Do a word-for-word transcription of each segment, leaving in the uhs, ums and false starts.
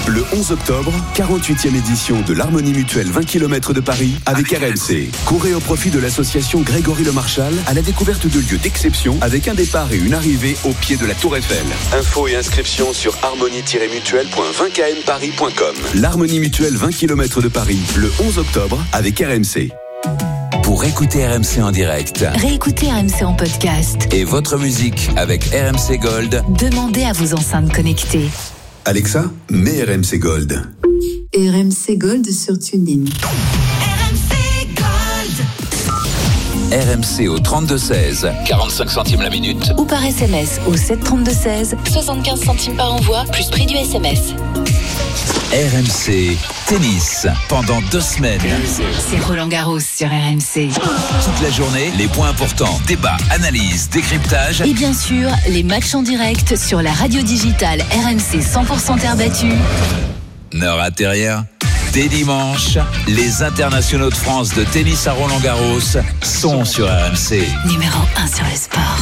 Le onze octobre, quarante-huitième édition de l'Harmonie Mutuelle vingt kilomètres de Paris avec R M C. Courez au profit de l'association Grégory Le Marchal à la découverte de lieux d'exception avec un départ et une arrivée au pied de la Tour Eiffel. Infos et inscriptions sur harmonie tiret mutuelle point vingt k m paris point com. L'Harmonie Mutuelle vingt kilomètres de Paris, le onze octobre avec R M C. Pour écouter R M C en direct, réécoutez R M C en podcast et votre musique avec R M C Gold, demandez à vos enceintes connectées. Alexa, mets R M C Gold. R M C Gold sur TuneIn. R M C Gold. R M C au trente-deux seize, quarante-cinq centimes la minute. Ou par S M S au sept trente-deux seize, soixante-quinze centimes par envoi, plus prix du S M S. R M C Tennis, pendant deux semaines. C'est Roland Garros sur R M C. Toute la journée, les points importants, débats, analyses, décryptage. Et bien sûr, les matchs en direct sur la radio digitale R M C cent pour cent terre battue. Ne ratez rien. Dès dimanche, les internationaux de France de tennis à Roland Garros sont sur R M C. Numéro un sur le sport.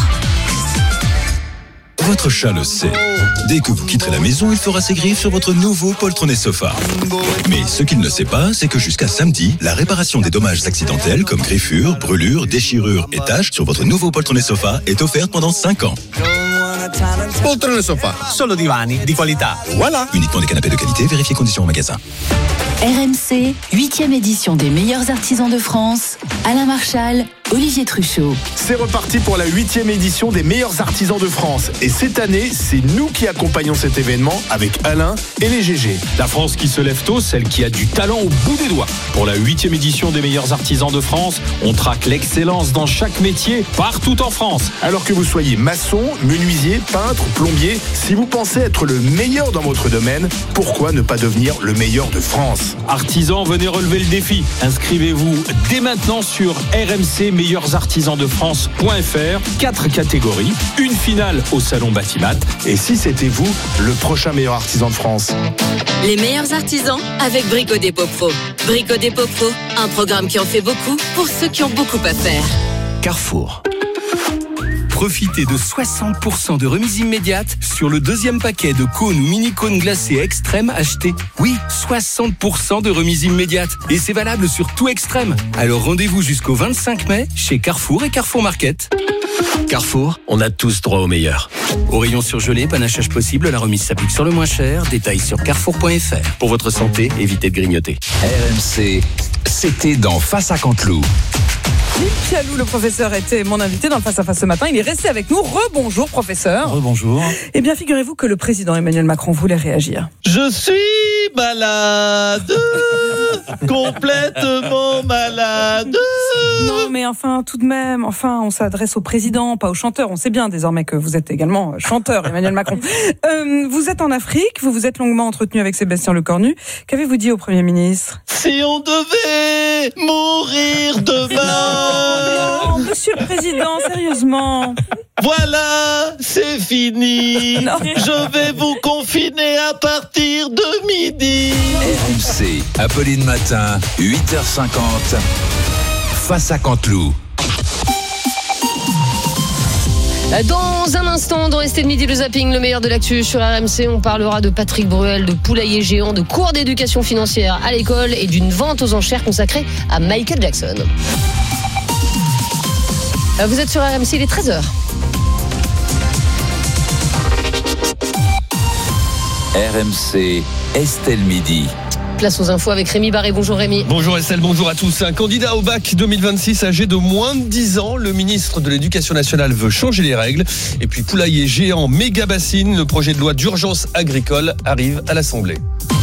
Votre chat le sait. Dès que vous quitterez la maison, il fera ses griffes sur votre nouveau poltronné sofa. Mais ce qu'il ne sait pas, c'est que jusqu'à samedi, la réparation des dommages accidentels comme griffures, brûlures, déchirures et taches sur votre nouveau poltronné sofa est offerte pendant cinq ans. Poltrone sofa, solo divani di qualità. Voilà. Uniquement des canapés de qualité, vérifiez conditions au magasin. R M C, huitième édition des meilleurs artisans de France. Alain Marchal, Olivier Truchot. C'est reparti pour la huitième édition des meilleurs artisans de France. Et cette année, c'est nous qui accompagnons cet événement avec Alain et les G G. La France qui se lève tôt, celle qui a du talent au bout des doigts. Pour la huitième édition des meilleurs artisans de France, on traque l'excellence dans chaque métier, partout en France. Alors que vous soyez maçon, menuisier, peintre, plombier, si vous pensez être le meilleur dans votre domaine, pourquoi ne pas devenir le meilleur de France ? Artisans, venez relever le défi. Inscrivez-vous dès maintenant sur r m c meilleurs artisans de france point f r. Quatre catégories, une finale au salon Batimat. Et si c'était vous, le prochain meilleur artisan de France ? Les meilleurs artisans avec Brico Dépôt Pro. Brico Dépôt Pro, un programme qui en fait beaucoup pour ceux qui ont beaucoup à faire. Carrefour. Profitez de soixante pour cent de remise immédiate sur le deuxième paquet de cônes ou mini-cônes glacés Extrême achetés. Oui, soixante pour cent de remise immédiate. Et c'est valable sur tout Extrême. Alors rendez-vous jusqu'au vingt-cinq mai chez Carrefour et Carrefour Market. Carrefour, on a tous droit au meilleur. Au rayon surgelé, panachage possible, la remise s'applique sur le moins cher. Détails sur carrefour point f r. Pour votre santé, évitez de grignoter. R M C, c'était dans Face à Canteloup. Philippe Pialou, le professeur, était mon invité dans le Face à Face ce matin. Il est resté avec nous. Rebonjour, professeur. Rebonjour. Eh bien, figurez-vous que le président Emmanuel Macron voulait réagir. Je suis malade, complètement malade. Non, mais enfin, tout de même, enfin, on s'adresse au président, pas au chanteur. On sait bien désormais que vous êtes également chanteur, Emmanuel Macron. Euh, vous êtes en Afrique, vous vous êtes longuement entretenu avec Sébastien Lecornu. Qu'avez-vous dit au Premier ministre ? Si on devait mourir demain. Non, monsieur le président, sérieusement. Voilà, c'est fini. Non. Je vais vous confiner à partir de midi. R M C, Apolline Matin, huit heures cinquante. Face à Canteloup. Dans un instant, dans Resté de Midi, le zapping, le meilleur de l'actu sur R M C, on parlera de Patrick Bruel, de poulailler géant, de cours d'éducation financière à l'école et d'une vente aux enchères consacrée à Michael Jackson. Vous êtes sur R M C, il est treize heures. R M C, Estelle Midi. Place aux infos avec Rémi Barré. Bonjour Rémi. Bonjour Estelle, bonjour à tous. Un candidat au bac deux mille vingt-six âgé de moins de dix ans. Le ministre de l'Éducation nationale veut changer les règles. Et puis poulailler géant, méga bassine, le projet de loi d'urgence agricole arrive à l'Assemblée.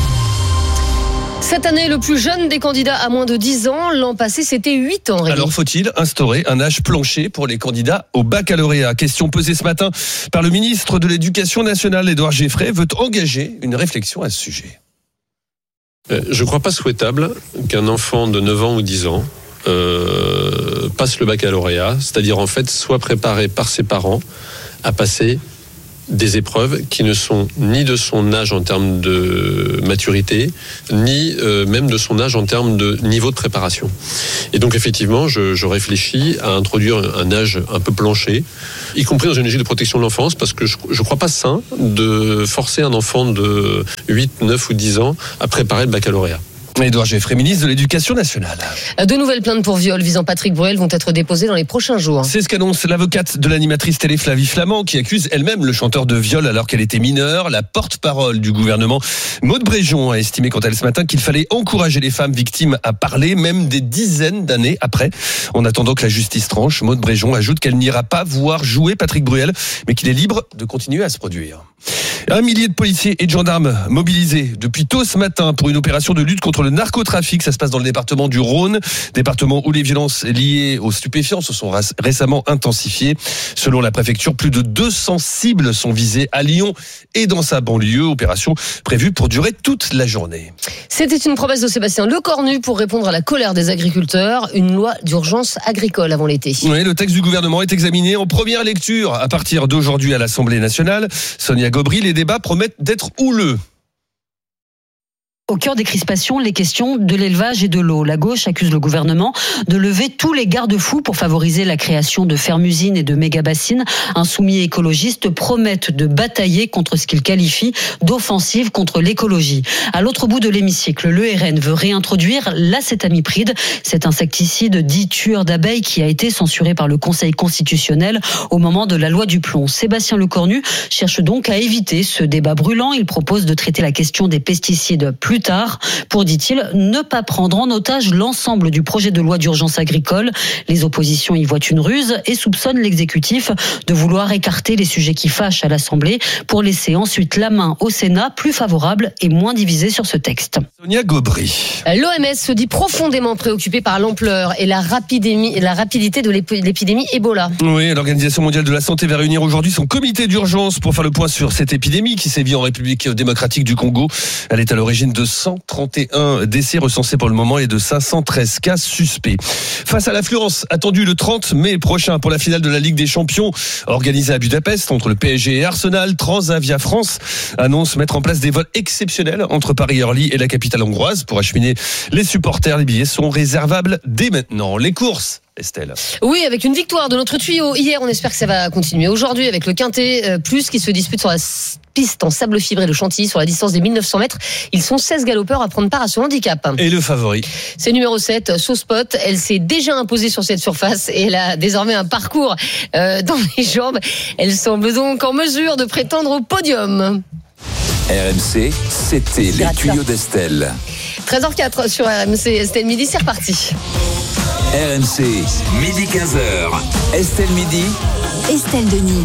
Cette année, le plus jeune des candidats a moins de dix ans. L'an passé, c'était huit ans. Rémi. Alors faut-il instaurer un âge plancher pour les candidats au baccalauréat ? Question posée ce matin par le ministre de l'Éducation nationale, Édouard Geffray, veut engager une réflexion à ce sujet. Je ne crois pas souhaitable qu'un enfant de neuf ans ou dix ans euh, passe le baccalauréat, c'est-à-dire en fait soit préparé par ses parents à passer des épreuves qui ne sont ni de son âge en termes de maturité, ni euh, même de son âge en termes de niveau de préparation. Et donc effectivement, je, je réfléchis à introduire un âge un peu plancher, y compris dans une logique de protection de l'enfance, parce que je ne crois pas sain de forcer un enfant de huit, neuf ou dix ans à préparer le baccalauréat. Édouard Geoffrey, ministre de l'Éducation nationale. De nouvelles plaintes pour viol visant Patrick Bruel vont être déposées dans les prochains jours. C'est ce qu'annonce l'avocate de l'animatrice télé Flavie Flamand, qui accuse elle-même le chanteur de viol alors qu'elle était mineure. La porte-parole du gouvernement, Maude Bréjon, a estimé quant à elle ce matin qu'il fallait encourager les femmes victimes à parler, même des dizaines d'années après. En attendant que la justice tranche, Maude Bréjon ajoute qu'elle n'ira pas voir jouer Patrick Bruel, mais qu'il est libre de continuer à se produire. Un millier de policiers et de gendarmes mobilisés depuis tôt ce matin pour une opération de lutte contre le narcotrafic. Ça se passe dans le département du Rhône, département où les violences liées aux stupéfiants se sont récemment intensifiées. Selon la préfecture, plus de deux cents cibles sont visées à Lyon et dans sa banlieue. Opération prévue pour durer toute la journée. C'était une promesse de Sébastien Lecornu pour répondre à la colère des agriculteurs. Une loi d'urgence agricole avant l'été. Oui, le texte du gouvernement est examiné en première lecture à partir d'aujourd'hui à l'Assemblée nationale. Sonia Gobry, les débats promettent d'être houleux. Au cœur des crispations, les questions de l'élevage et de l'eau. La gauche accuse le gouvernement de lever tous les garde-fous pour favoriser la création de fermes-usines et de méga-bassines. Insoumis et écologistes promettent de batailler contre ce qu'ils qualifient d'offensive contre l'écologie. À l'autre bout de l'hémicycle, le R N veut réintroduire l'acétamipride, cet insecticide dit tueur d'abeilles qui a été censuré par le Conseil constitutionnel au moment de la loi du plomb. Sébastien Lecornu cherche donc à éviter ce débat brûlant. Il propose de traiter la question des pesticides plus tard, pour, dit-il, ne pas prendre en otage l'ensemble du projet de loi d'urgence agricole. Les oppositions y voient une ruse et soupçonnent l'exécutif de vouloir écarter les sujets qui fâchent à l'Assemblée pour laisser ensuite la main au Sénat, plus favorable et moins divisé sur ce texte. Sonia Gobry. L'O M S se dit profondément préoccupée par l'ampleur et la, rapidémie, la rapidité de l'épidémie Ebola. Oui, l'Organisation mondiale de la santé va réunir aujourd'hui son comité d'urgence pour faire le point sur cette épidémie qui sévit en République démocratique du Congo. Elle est à l'origine de cent trente et un décès recensés pour le moment et de cinq cent treize cas suspects. Face à l'affluence attendue le trente mai prochain pour la finale de la Ligue des Champions organisée à Budapest entre le P S G et Arsenal, Transavia France annonce mettre en place des vols exceptionnels entre Paris et Orly et la capitale hongroise pour acheminer les supporters. Les billets sont réservables dès maintenant. Les courses, Estelle. Oui, avec une victoire de notre tuyau hier, on espère que ça va continuer aujourd'hui avec le Quintet euh, Plus qui se dispute sur la piste en sable fibré de Chantilly sur la distance des mille neuf cents mètres. Ils sont seize galopeurs à prendre part à ce handicap. Et le favori, c'est numéro sept, Sauspot. Elle s'est déjà imposée sur cette surface et elle a désormais un parcours euh, dans les jambes. Elle semble donc en mesure de prétendre au podium. R M C, c'était les tuyaux d'Estelle. treize heures quatre sur R M C, Estelle Midi, c'est reparti. R M C, midi quinze heures. Estelle Midi. Estelle Denis.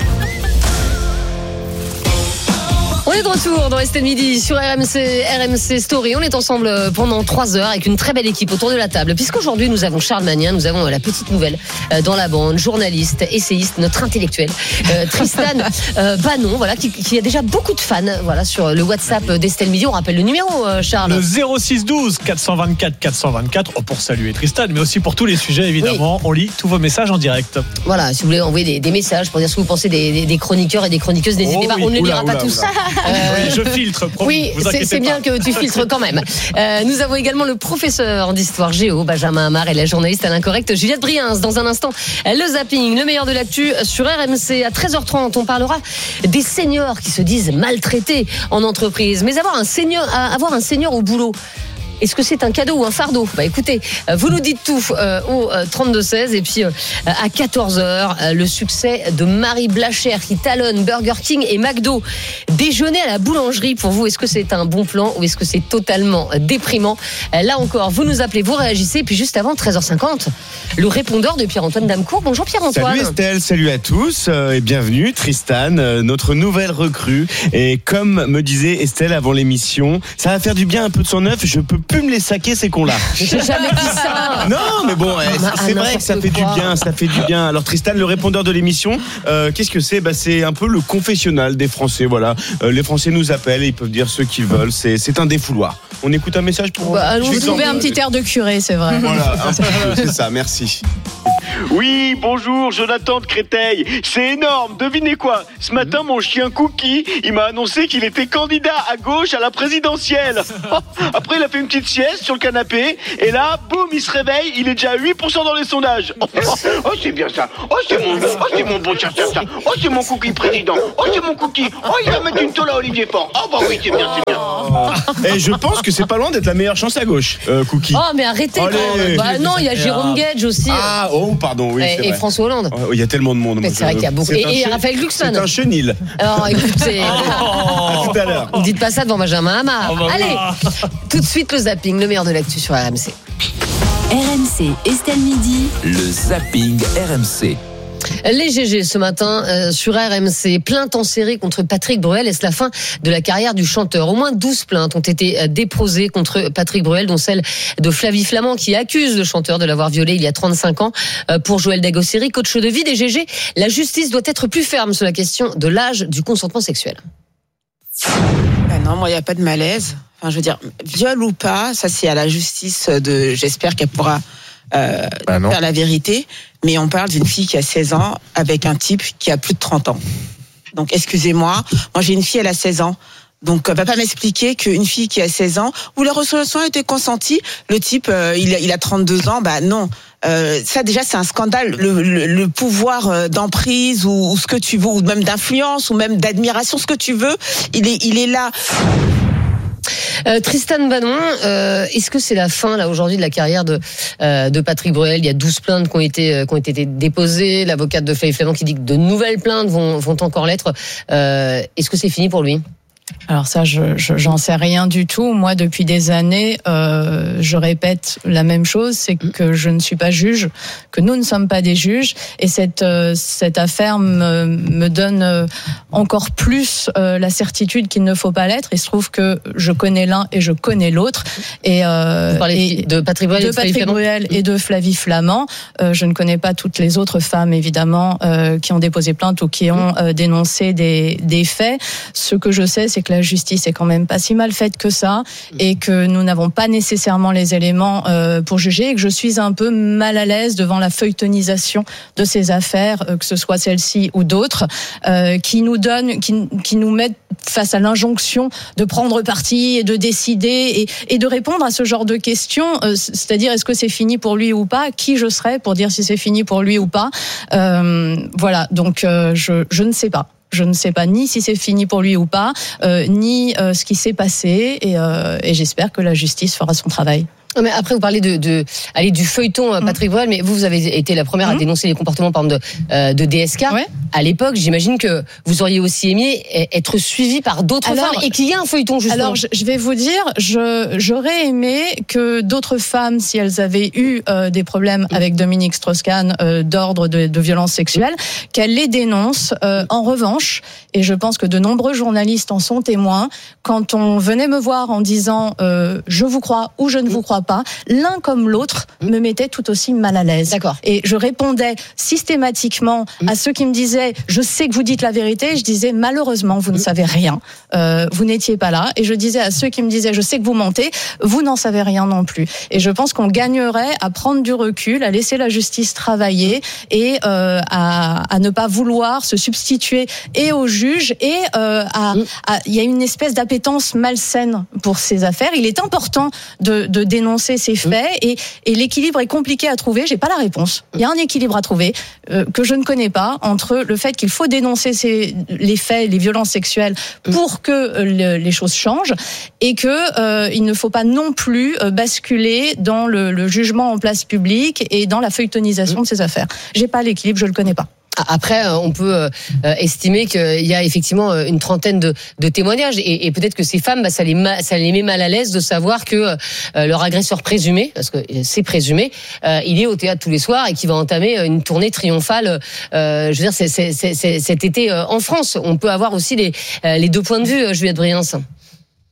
On est de retour dans Estelle Midi sur R M C, R M C Story. On est ensemble pendant trois heures avec une très belle équipe autour de la table. Puisqu'aujourd'hui, nous avons Charles Magnin, nous avons la petite nouvelle dans la bande, journaliste, essayiste, notre intellectuel, euh, Tristan euh, Banon, voilà, qui, qui a déjà beaucoup de fans voilà, sur le WhatsApp d'Estelle Midi. On rappelle le numéro, euh, Charles. Le zéro six douze quatre cent vingt-quatre quatre cent vingt-quatre, oh, pour saluer Tristan, mais aussi pour tous les sujets, évidemment. Oui. On lit tous vos messages en direct. Voilà, si vous voulez envoyer des, des messages pour dire ce que vous pensez des, des, des chroniqueurs et des chroniqueuses, n'hésitez oh, pas, oui. on ne les lira pas oula, tous. Oula. Euh, oui, je filtre, promis, oui, vous c'est, c'est bien que tu filtres quand même. Euh, nous avons également le professeur d'histoire géo, Benjamin Amar, et la journaliste à l'incorrect, Juliette Briens. Dans un instant, le zapping, le meilleur de l'actu sur R M C. À treize heures trente, on parlera des seniors qui se disent maltraités en entreprise. Mais avoir un senior, avoir un senior au boulot, est-ce que c'est un cadeau ou un fardeau ? Bah écoutez, vous nous dites tout euh, au euh, trente-deux seize et puis euh, à quatorze heures, euh, le succès de Marie Blachère qui talonne Burger King et McDo. Déjeuner à la boulangerie pour vous, est-ce que c'est un bon plan ou est-ce que c'est totalement déprimant ? euh, Là encore, vous nous appelez, vous réagissez. Puis juste avant, treize heures cinquante, le répondeur de Pierre-Antoine Damecourt. Bonjour Pierre-Antoine. Salut Estelle, salut à tous euh, et bienvenue Tristan, euh, notre nouvelle recrue. Et comme me disait Estelle avant l'émission, ça va faire du bien un peu de son œuf. Je peux plus me les saquer ces cons-là. Mais j'ai jamais dit ça. Non, mais bon, c'est, Ah, c'est vrai que ça fait quoi. du bien, ça fait du bien. Alors Tristan, le répondeur de l'émission, euh, qu'est-ce que c'est ? Bah, c'est un peu le confessionnal des Français. Voilà, euh, les Français nous appellent, et ils peuvent dire ce qu'ils veulent. C'est, c'est un défouloir. On écoute un message pour. Bah, allons Je vais trouver t'en- un petit air de curé, c'est vrai. Voilà, un petit peu, c'est ça. Merci. Oui, bonjour, Jonathan de Créteil. C'est énorme, devinez quoi ? Ce matin, mon chien Cookie, il m'a annoncé qu'il était candidat à gauche à la présidentielle. Après, il a fait une petite sieste sur le canapé, et là, boum, il se réveille, il est déjà à huit pour cent dans les sondages. Oh, oh, c'est bien ça. Oh, c'est mon, oh, c'est mon bon ça, ça, ça. Oh, c'est mon Cookie président. Oh, c'est mon Cookie. Oh, il va mettre une tôle à Olivier Faure. Oh, bah oui, c'est bien, c'est bien. Et je pense que c'est pas loin d'être la meilleure chance à gauche, euh, Cookie. Oh, mais arrêtez Allez. quand même. Bah non, il y a Jérôme Gage aussi. Ah, oh, pardon, oui, Et- c'est et vrai. François Hollande. Oh, il y a tellement de monde. Mais moi, c'est vrai je- qu'il y a beaucoup. c'est Et, un et che- Raphaël Glucksmann. C'est un chenil. Alors écoutez, À tout à l'heure. ne dites pas ça devant Benjamin Hamar. Oh, bah, Allez, voilà. tout de suite le zapping, le meilleur de l'actu sur R M C. R M C, Estelle Midi. Le zapping R M C. Les G G ce matin euh, sur R M C, plainte en série contre Patrick Bruel. Est-ce la fin de la carrière du chanteur ? Au moins douze plaintes ont été euh, déposées contre Patrick Bruel, dont celle de Flavie Flamand qui accuse le chanteur de l'avoir violé il y a trente-cinq ans. Euh, pour Joël Dagosseri, coach de vie des G G, la justice doit être plus ferme sur la question de l'âge du consentement sexuel. Ben non, moi, il n'y a pas de malaise. Enfin, je veux dire, viol ou pas, ça, c'est à la justice de. J'espère qu'elle pourra euh, Bah non. faire la vérité. Mais on parle d'une fille qui a seize ans avec un type qui a plus de trente ans. Donc, excusez-moi. Moi, j'ai une fille, elle a seize ans. Donc, euh, va pas m'expliquer qu'une fille qui a seize ans, où la resolution a été consentie, le type, euh, il, a, il a trente-deux ans, bah non. Euh, ça déjà c'est un scandale, le, le, le pouvoir euh, d'emprise ou, ou ce que tu veux, ou même d'influence ou même d'admiration, ce que tu veux, il est, il est là. Euh, Tristan Bannon, euh, est-ce que c'est la fin là aujourd'hui de la carrière de euh, de Patrick Bruel ? Il y a douze plaintes qui ont été euh, qui ont été déposées. L'avocate de Flavie Flamand qui dit que de nouvelles plaintes vont vont encore l'être. Euh, est-ce que c'est fini pour lui ? Alors ça, je, je j'en sais rien du tout. Moi, depuis des années, euh, je répète la même chose, c'est que je ne suis pas juge, que nous ne sommes pas des juges, et cette euh, cette affaire me, me donne euh, encore plus euh, la certitude qu'il ne faut pas l'être. Il se trouve que je connais l'un et je connais l'autre. Et, euh, Vous parlez et de Patrick Bruel, de et de Flavie Patrick Flamand. Bruel et de Flavie Flamand. Euh, je ne connais pas toutes les autres femmes, évidemment, euh, qui ont déposé plainte ou qui ont euh, dénoncé des des faits. Ce que je sais, c'est que la justice est quand même pas si mal faite que ça, et que nous n'avons pas nécessairement les éléments euh, pour juger, et que je suis un peu mal à l'aise devant la feuilletonisation de ces affaires, euh, que ce soit celle-ci ou d'autres, euh, qui nous donnent, qui, qui nous mettent face à l'injonction de prendre parti et de décider et, et de répondre à ce genre de questions, euh, c'est-à-dire est-ce que c'est fini pour lui ou pas ? Qui je serais pour dire si c'est fini pour lui ou pas ? euh, Voilà, donc euh, je, je ne sais pas. Je ne sais pas ni si c'est fini pour lui ou pas, euh, ni euh, ce qui s'est passé, et, euh, et j'espère que la justice fera son travail. Mais après, vous parlez de, de allez, du feuilleton euh, Patrick Bruel, mais vous, vous avez été la première à dénoncer les comportements, par exemple, de, euh, de D S K. Ouais. À l'époque, j'imagine que vous auriez aussi aimé être suivi par d'autres Alors, femmes et qu'il y ait un feuilleton, justement. Alors, je, je vais vous dire, je, j'aurais aimé que d'autres femmes, si elles avaient eu euh, des problèmes avec Dominique Strauss-Kahn euh, d'ordre de, de violence sexuelle, qu'elles les dénoncent. Euh, en revanche, et je pense que de nombreux journalistes en sont témoins, quand on venait me voir en disant euh, je vous crois ou je ne vous crois pas, l'un comme l'autre me mettait tout aussi mal à l'aise. D'accord. Et je répondais systématiquement à ceux qui me disaient je sais que vous dites la vérité, je disais malheureusement vous ne savez rien, euh, vous n'étiez pas là, et je disais à ceux qui me disaient je sais que vous mentez, vous n'en savez rien non plus. Et je pense qu'on gagnerait à prendre du recul, à laisser la justice travailler, et euh, à, à ne pas vouloir se substituer et aux juges, et euh, à, à, il y a une espèce d'appétence malsaine pour ces affaires. Il est important de, de dénoncer ces faits, et, et l'équilibre est compliqué à trouver. J'ai pas la réponse. Il y a un équilibre à trouver euh, que je ne connais pas, entre le fait qu'il faut dénoncer ces, les faits, les violences sexuelles pour que euh, le, les choses changent, et que euh, il ne faut pas non plus euh, basculer dans le, le jugement en place publique et dans la feuilletonisation de ces affaires. J'ai pas l'équilibre, je le connais pas. Après, on peut euh, estimer qu'il y a effectivement une trentaine de, de témoignages, et, et peut-être que ces femmes, bah, ça, les ma, ça les met mal à l'aise de savoir que euh, leur agresseur présumé, parce que c'est présumé, euh, il est au théâtre tous les soirs et qu'il va entamer une tournée triomphale. Euh, je veux dire, c'est, c'est, c'est, c'est cet été euh, en France. On peut avoir aussi les, les deux points de vue, Juliette Briens.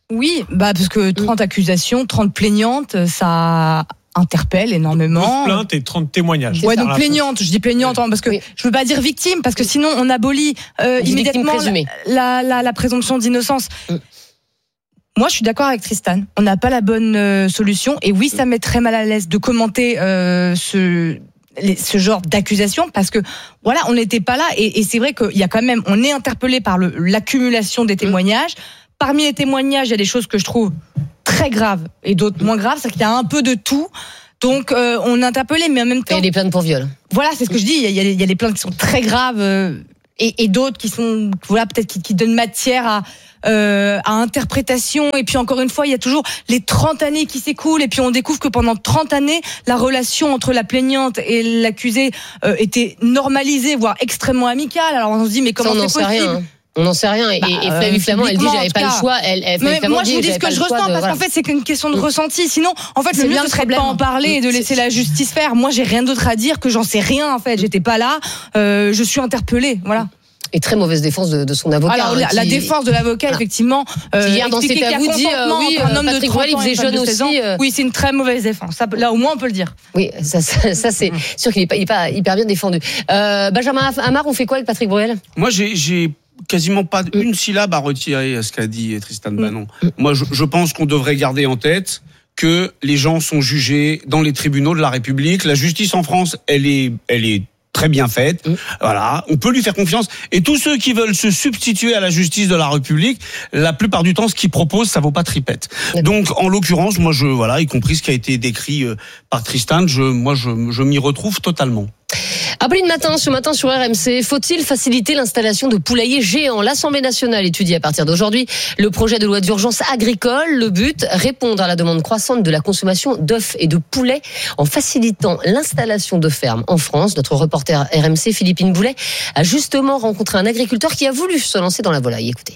Oui, bah parce que trente accusations, trente plaignantes, ça interpelle énormément. douze plaintes et trente témoignages. Ouais, donc plaignante, je dis plaignante parce que oui. je veux pas dire victime parce que sinon on abolit euh, immédiatement la, la, la présomption d'innocence. Mm. Moi, je suis d'accord avec Tristan. On n'a pas la bonne euh, solution et oui, ça met très mal à l'aise de commenter euh, ce les, ce genre d'accusation parce que voilà, on n'était pas là et, et c'est vrai qu'il y a quand même, on est interpellé par le, l'accumulation des témoignages. Mm. Parmi les témoignages, il y a des choses que je trouve très graves et d'autres moins graves, c'est qu'il y a un peu de tout. Donc euh, on est interpellé, mais en même temps, il y a des plaintes pour viol. Voilà, c'est ce que je dis. Il y a, il y a des plaintes qui sont très graves euh, et, et d'autres qui sont, voilà, peut-être qui, qui donnent matière à euh, à interprétation. Et puis encore une fois, il y a toujours les trente années qui s'écoulent et puis on découvre que pendant trente années, la relation entre la plaignante et l'accusé euh, était normalisée, voire extrêmement amicale. Alors on se dit mais comment c'est possible? Rien. On n'en sait rien. Et, bah, et Flavie Flament, elle dit j'avais pas le choix. Elle, elle, mais moi, je vous dis ce que je ressens, de, parce voilà. qu'en fait, c'est qu'une question de ressenti. Sinon, en fait, c'est le mieux, ce serait de pas en parler et de laisser la justice faire. Moi, j'ai rien d'autre à dire que j'en sais rien, en fait. J'étais pas là. Euh, je suis interpellée. Voilà. Et très mauvaise défense de, de son avocat. Alors, hein, la, qui... la défense de l'avocat, effectivement. Euh, hier, dans cet avou, dit euh, oui, un homme Patrick Bruel, il faisait jeune aussi. Euh... Oui, c'est une très mauvaise défense. Ça, là, au moins, on peut le dire. Oui, ça, ça, ça c'est mmh. sûr qu'il est pas, il est pas hyper bien défendu. Euh, Benjamin Amar, on fait quoi avec Patrick Bruel? Moi, j'ai, j'ai quasiment pas une syllabe à retirer à ce qu'a dit Tristan Banon. Moi, je, je pense qu'on devrait garder en tête que les gens sont jugés dans les tribunaux de la République. La justice en France, elle est, elle est très bien faite. Mmh. Voilà, on peut lui faire confiance. Et tous ceux qui veulent se substituer à la justice de la République, la plupart du temps, ce qu'ils proposent, ça vaut pas tripette. Mmh. Donc, en l'occurrence, moi, je, voilà, y compris ce qui a été décrit euh, par Tristan, je, moi, je, je m'y retrouve totalement. Appeline Matin, ce matin sur R M C, faut-il faciliter l'installation de poulaillers géants? L'Assemblée nationale étudie à partir d'aujourd'hui le projet de loi d'urgence agricole. Le but, répondre à la demande croissante de la consommation d'œufs et de poulets en facilitant l'installation de fermes en France. Notre reporter R M C, Philippine Boulet, a justement rencontré un agriculteur qui a voulu se lancer dans la volaille. Écoutez.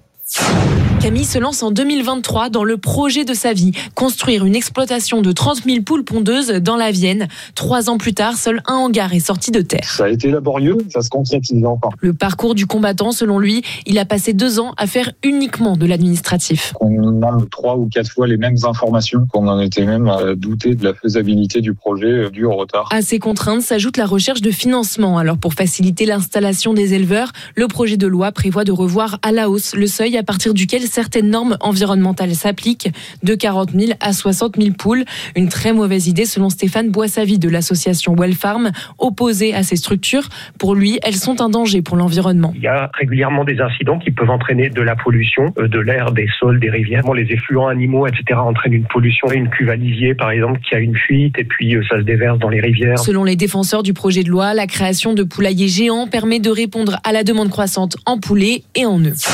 Camille se lance en deux mille vingt-trois dans le projet de sa vie, construire une exploitation de trente mille poules pondeuses dans la Vienne. Trois ans plus tard, seul un hangar est sorti de terre. Ça a été laborieux, ça se concrétise enfin. Le parcours du combattant, selon lui, il a passé deux ans à faire uniquement de l'administratif. On nous demande trois ou quatre fois les mêmes informations, qu'on en était même à douter de la faisabilité du projet dû au retard. À ces contraintes s'ajoute la recherche de financement. Alors pour faciliter l'installation des éleveurs, le projet de loi prévoit de revoir à la hausse le seuil à partir duquel certaines normes environnementales s'appliquent, de quarante mille à soixante mille poules. Une très mauvaise idée selon Stéphane Boissavy de l'association Wellfarm, opposé à ces structures. Pour lui, elles sont un danger pour l'environnement. Il y a régulièrement des incidents qui peuvent entraîner de la pollution, de l'air, des sols, des rivières. Les effluents animaux, et cetera entraînent une pollution. Une cuve à lisier, par exemple, qui a une fuite et puis ça se déverse dans les rivières. Selon les défenseurs du projet de loi, la création de poulaillers géants permet de répondre à la demande croissante en poulets et en œufs.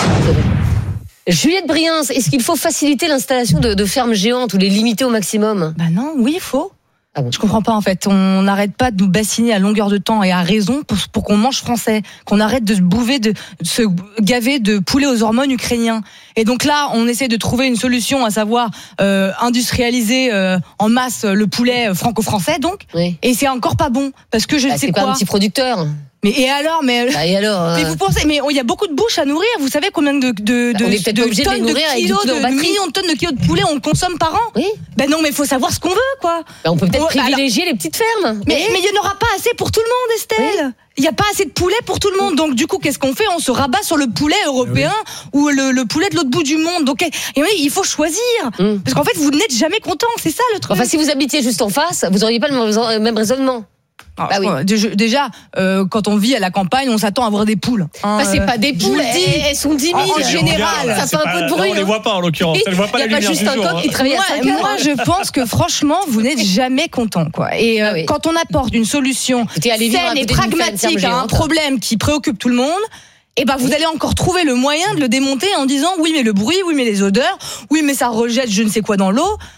Juliette Briens, est-ce qu'il faut faciliter l'installation de, de fermes géantes ou les limiter au maximum? Bah non, oui, il faut. Ah bon. Je comprends pas en fait. On n'arrête pas de nous bassiner à longueur de temps et à raison pour, pour qu'on mange français, qu'on arrête de se bouver, de, de se gaver de poulets aux hormones ukrainiens. Et donc là, on essaie de trouver une solution, à savoir euh, industrialiser euh, en masse le poulet franco-français, donc. Oui. Et c'est encore pas bon parce que je bah, ne sais c'est quoi. C'est pas un petit producteur. Mais et alors, mais, bah et alors, euh... mais vous pensez, mais il y a beaucoup de bouches à nourrir. Vous savez combien de de bah, on est de, de, de tonnes de, de kilos, de, de millions de tonnes de kilos de poulet on consomme par an? Oui. Ben non, mais il faut savoir ce qu'on veut, quoi. Bah, on peut peut-être on, privilégier alors, les petites fermes. Mais mais il n'y en aura pas assez pour tout le monde, Estelle. Il oui. n'y a pas assez de poulet pour tout le monde. Donc du coup, qu'est-ce qu'on fait? On se rabat sur le poulet européen oui. ou le, le poulet de l'autre bout du monde. Donc et oui, il faut choisir. Mm. Parce qu'en fait, vous n'êtes jamais content. C'est ça le truc. Enfin, si vous habitiez juste en face, vous n'auriez pas le même raisonnement. Ah, bah oui. Déjà, euh, quand on vit à la campagne, on s'attend à voir des poules. Hein, enfin, c'est pas des poules, elles, elles sont dix mille. En général, ça fait un peu de bruit. Là, on les voit pas en l'occurrence. Elle voit pas la lumière du jour. Il y a pas juste un coq qui travaille à cinq heures. Moi, je pense que franchement, vous n'êtes jamais content, quoi. Et euh, ah oui. quand on apporte une solution saine et pragmatique à un problème qui préoccupe tout le monde. Et ben, vous allez encore trouver le moyen de le démonter en disant oui, mais le bruit, oui, mais les odeurs, oui, mais ça rejette je ne sais quoi dans l'eau.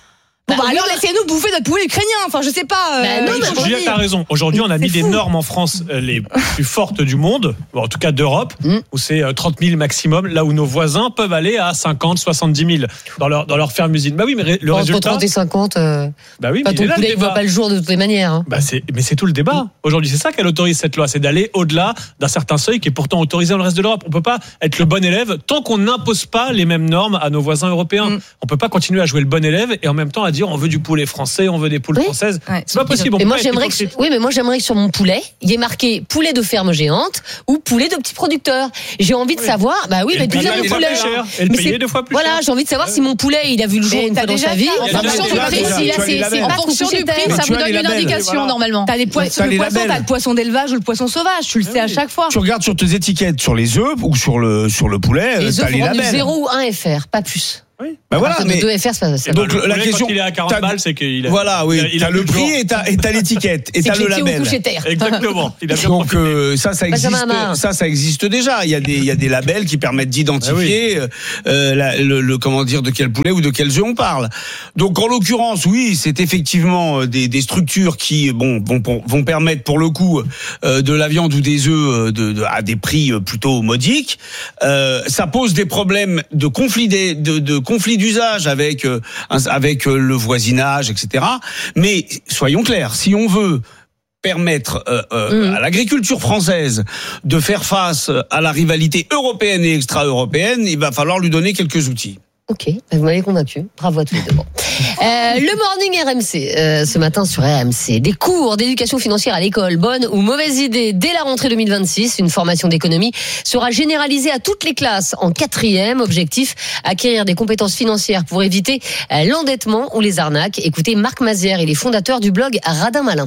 Bon, bah, alors laissez-nous bouffer notre poulet ukrainien. Enfin, je sais pas. Bah, non, mais Juliette a raison. Aujourd'hui, on a mis des normes en France les plus fortes du monde, en tout cas d'Europe, mm. où c'est trente mille maximum, là où nos voisins peuvent aller à cinquante, soixante-dix mille dans leur, dans leur ferme usine. Bah oui, mais le Entre résultat. trente et cinquante, euh, bah oui, pas mais ton il est là, poulet, le il voit pas le jour de toutes les manières. Hein. Bah c'est, mais c'est tout le débat. Aujourd'hui, c'est ça qu'elle autorise cette loi, c'est d'aller au-delà d'un certain seuil qui est pourtant autorisé dans le reste de l'Europe. On peut pas être le bon élève tant qu'on n'impose pas les mêmes normes à nos voisins européens. Mm. On peut pas continuer à jouer le bon élève et en même temps à dire on veut du poulet français, on veut des poules oui. françaises. Ouais. C'est pas possible. Et moi j'aimerais que, oui, mais moi j'aimerais que sur mon poulet, il y ait marqué poulet de ferme géante ou poulet de petits producteurs. J'ai envie de oui. savoir, bah oui, mais d'où vient le poulet. Et le payer deux fois plus Voilà, cher. j'ai envie de savoir si mon poulet il a vu le jour une fois dans sa vie. En fonction du prix, c'est en fonction du prix, ça vous donne une indication normalement. T'as les poissons, le poisson, t'as le poisson d'élevage ou le poisson sauvage, tu le sais à chaque fois. Tu regardes sur tes étiquettes, sur les œufs ou sur le sur le poulet, les œufs t'as les labels. zéro ou un F R, pas plus. Oui. Ben voilà, mais deux F R, ça, ça donc la question, quand il est à quarante balles, c'est qu'il a. Voilà, oui. Il a, il t'as a le prix et t'as, et t'as l'étiquette et t'as le label. Exactement. Il a bien donc euh, ça, ça existe. Ça, ça existe déjà. Il y a des, il y a des labels qui permettent d'identifier ah oui. euh, la, le, le, comment dire, de quel poulet ou de quels œufs on parle. Donc en l'occurrence, oui, c'est effectivement des, des structures qui, bon, vont, vont permettre pour le coup euh, de la viande ou des œufs de, de, à des prix plutôt modiques. Euh, ça pose des problèmes de conflit des, de, de conflit d'usage avec euh, avec euh, le voisinage, et cetera. Mais soyons clairs, si on veut permettre euh, euh, mmh. à l'agriculture française de faire face à la rivalité européenne et extra-européenne, il va falloir lui donner quelques outils. Ok, vous m'avez convaincu. Bravo à tous les deux. Bon. Euh, le morning R M C, euh, ce matin sur R M C. Des cours d'éducation financière à l'école, bonne ou mauvaise idée. Dès la rentrée deux mille vingt-six, une formation d'économie sera généralisée à toutes les classes en quatrième. Objectif, acquérir des compétences financières pour éviter l'endettement ou les arnaques. Écoutez Marc Mazière, il est fondateur du blog Radin Malin.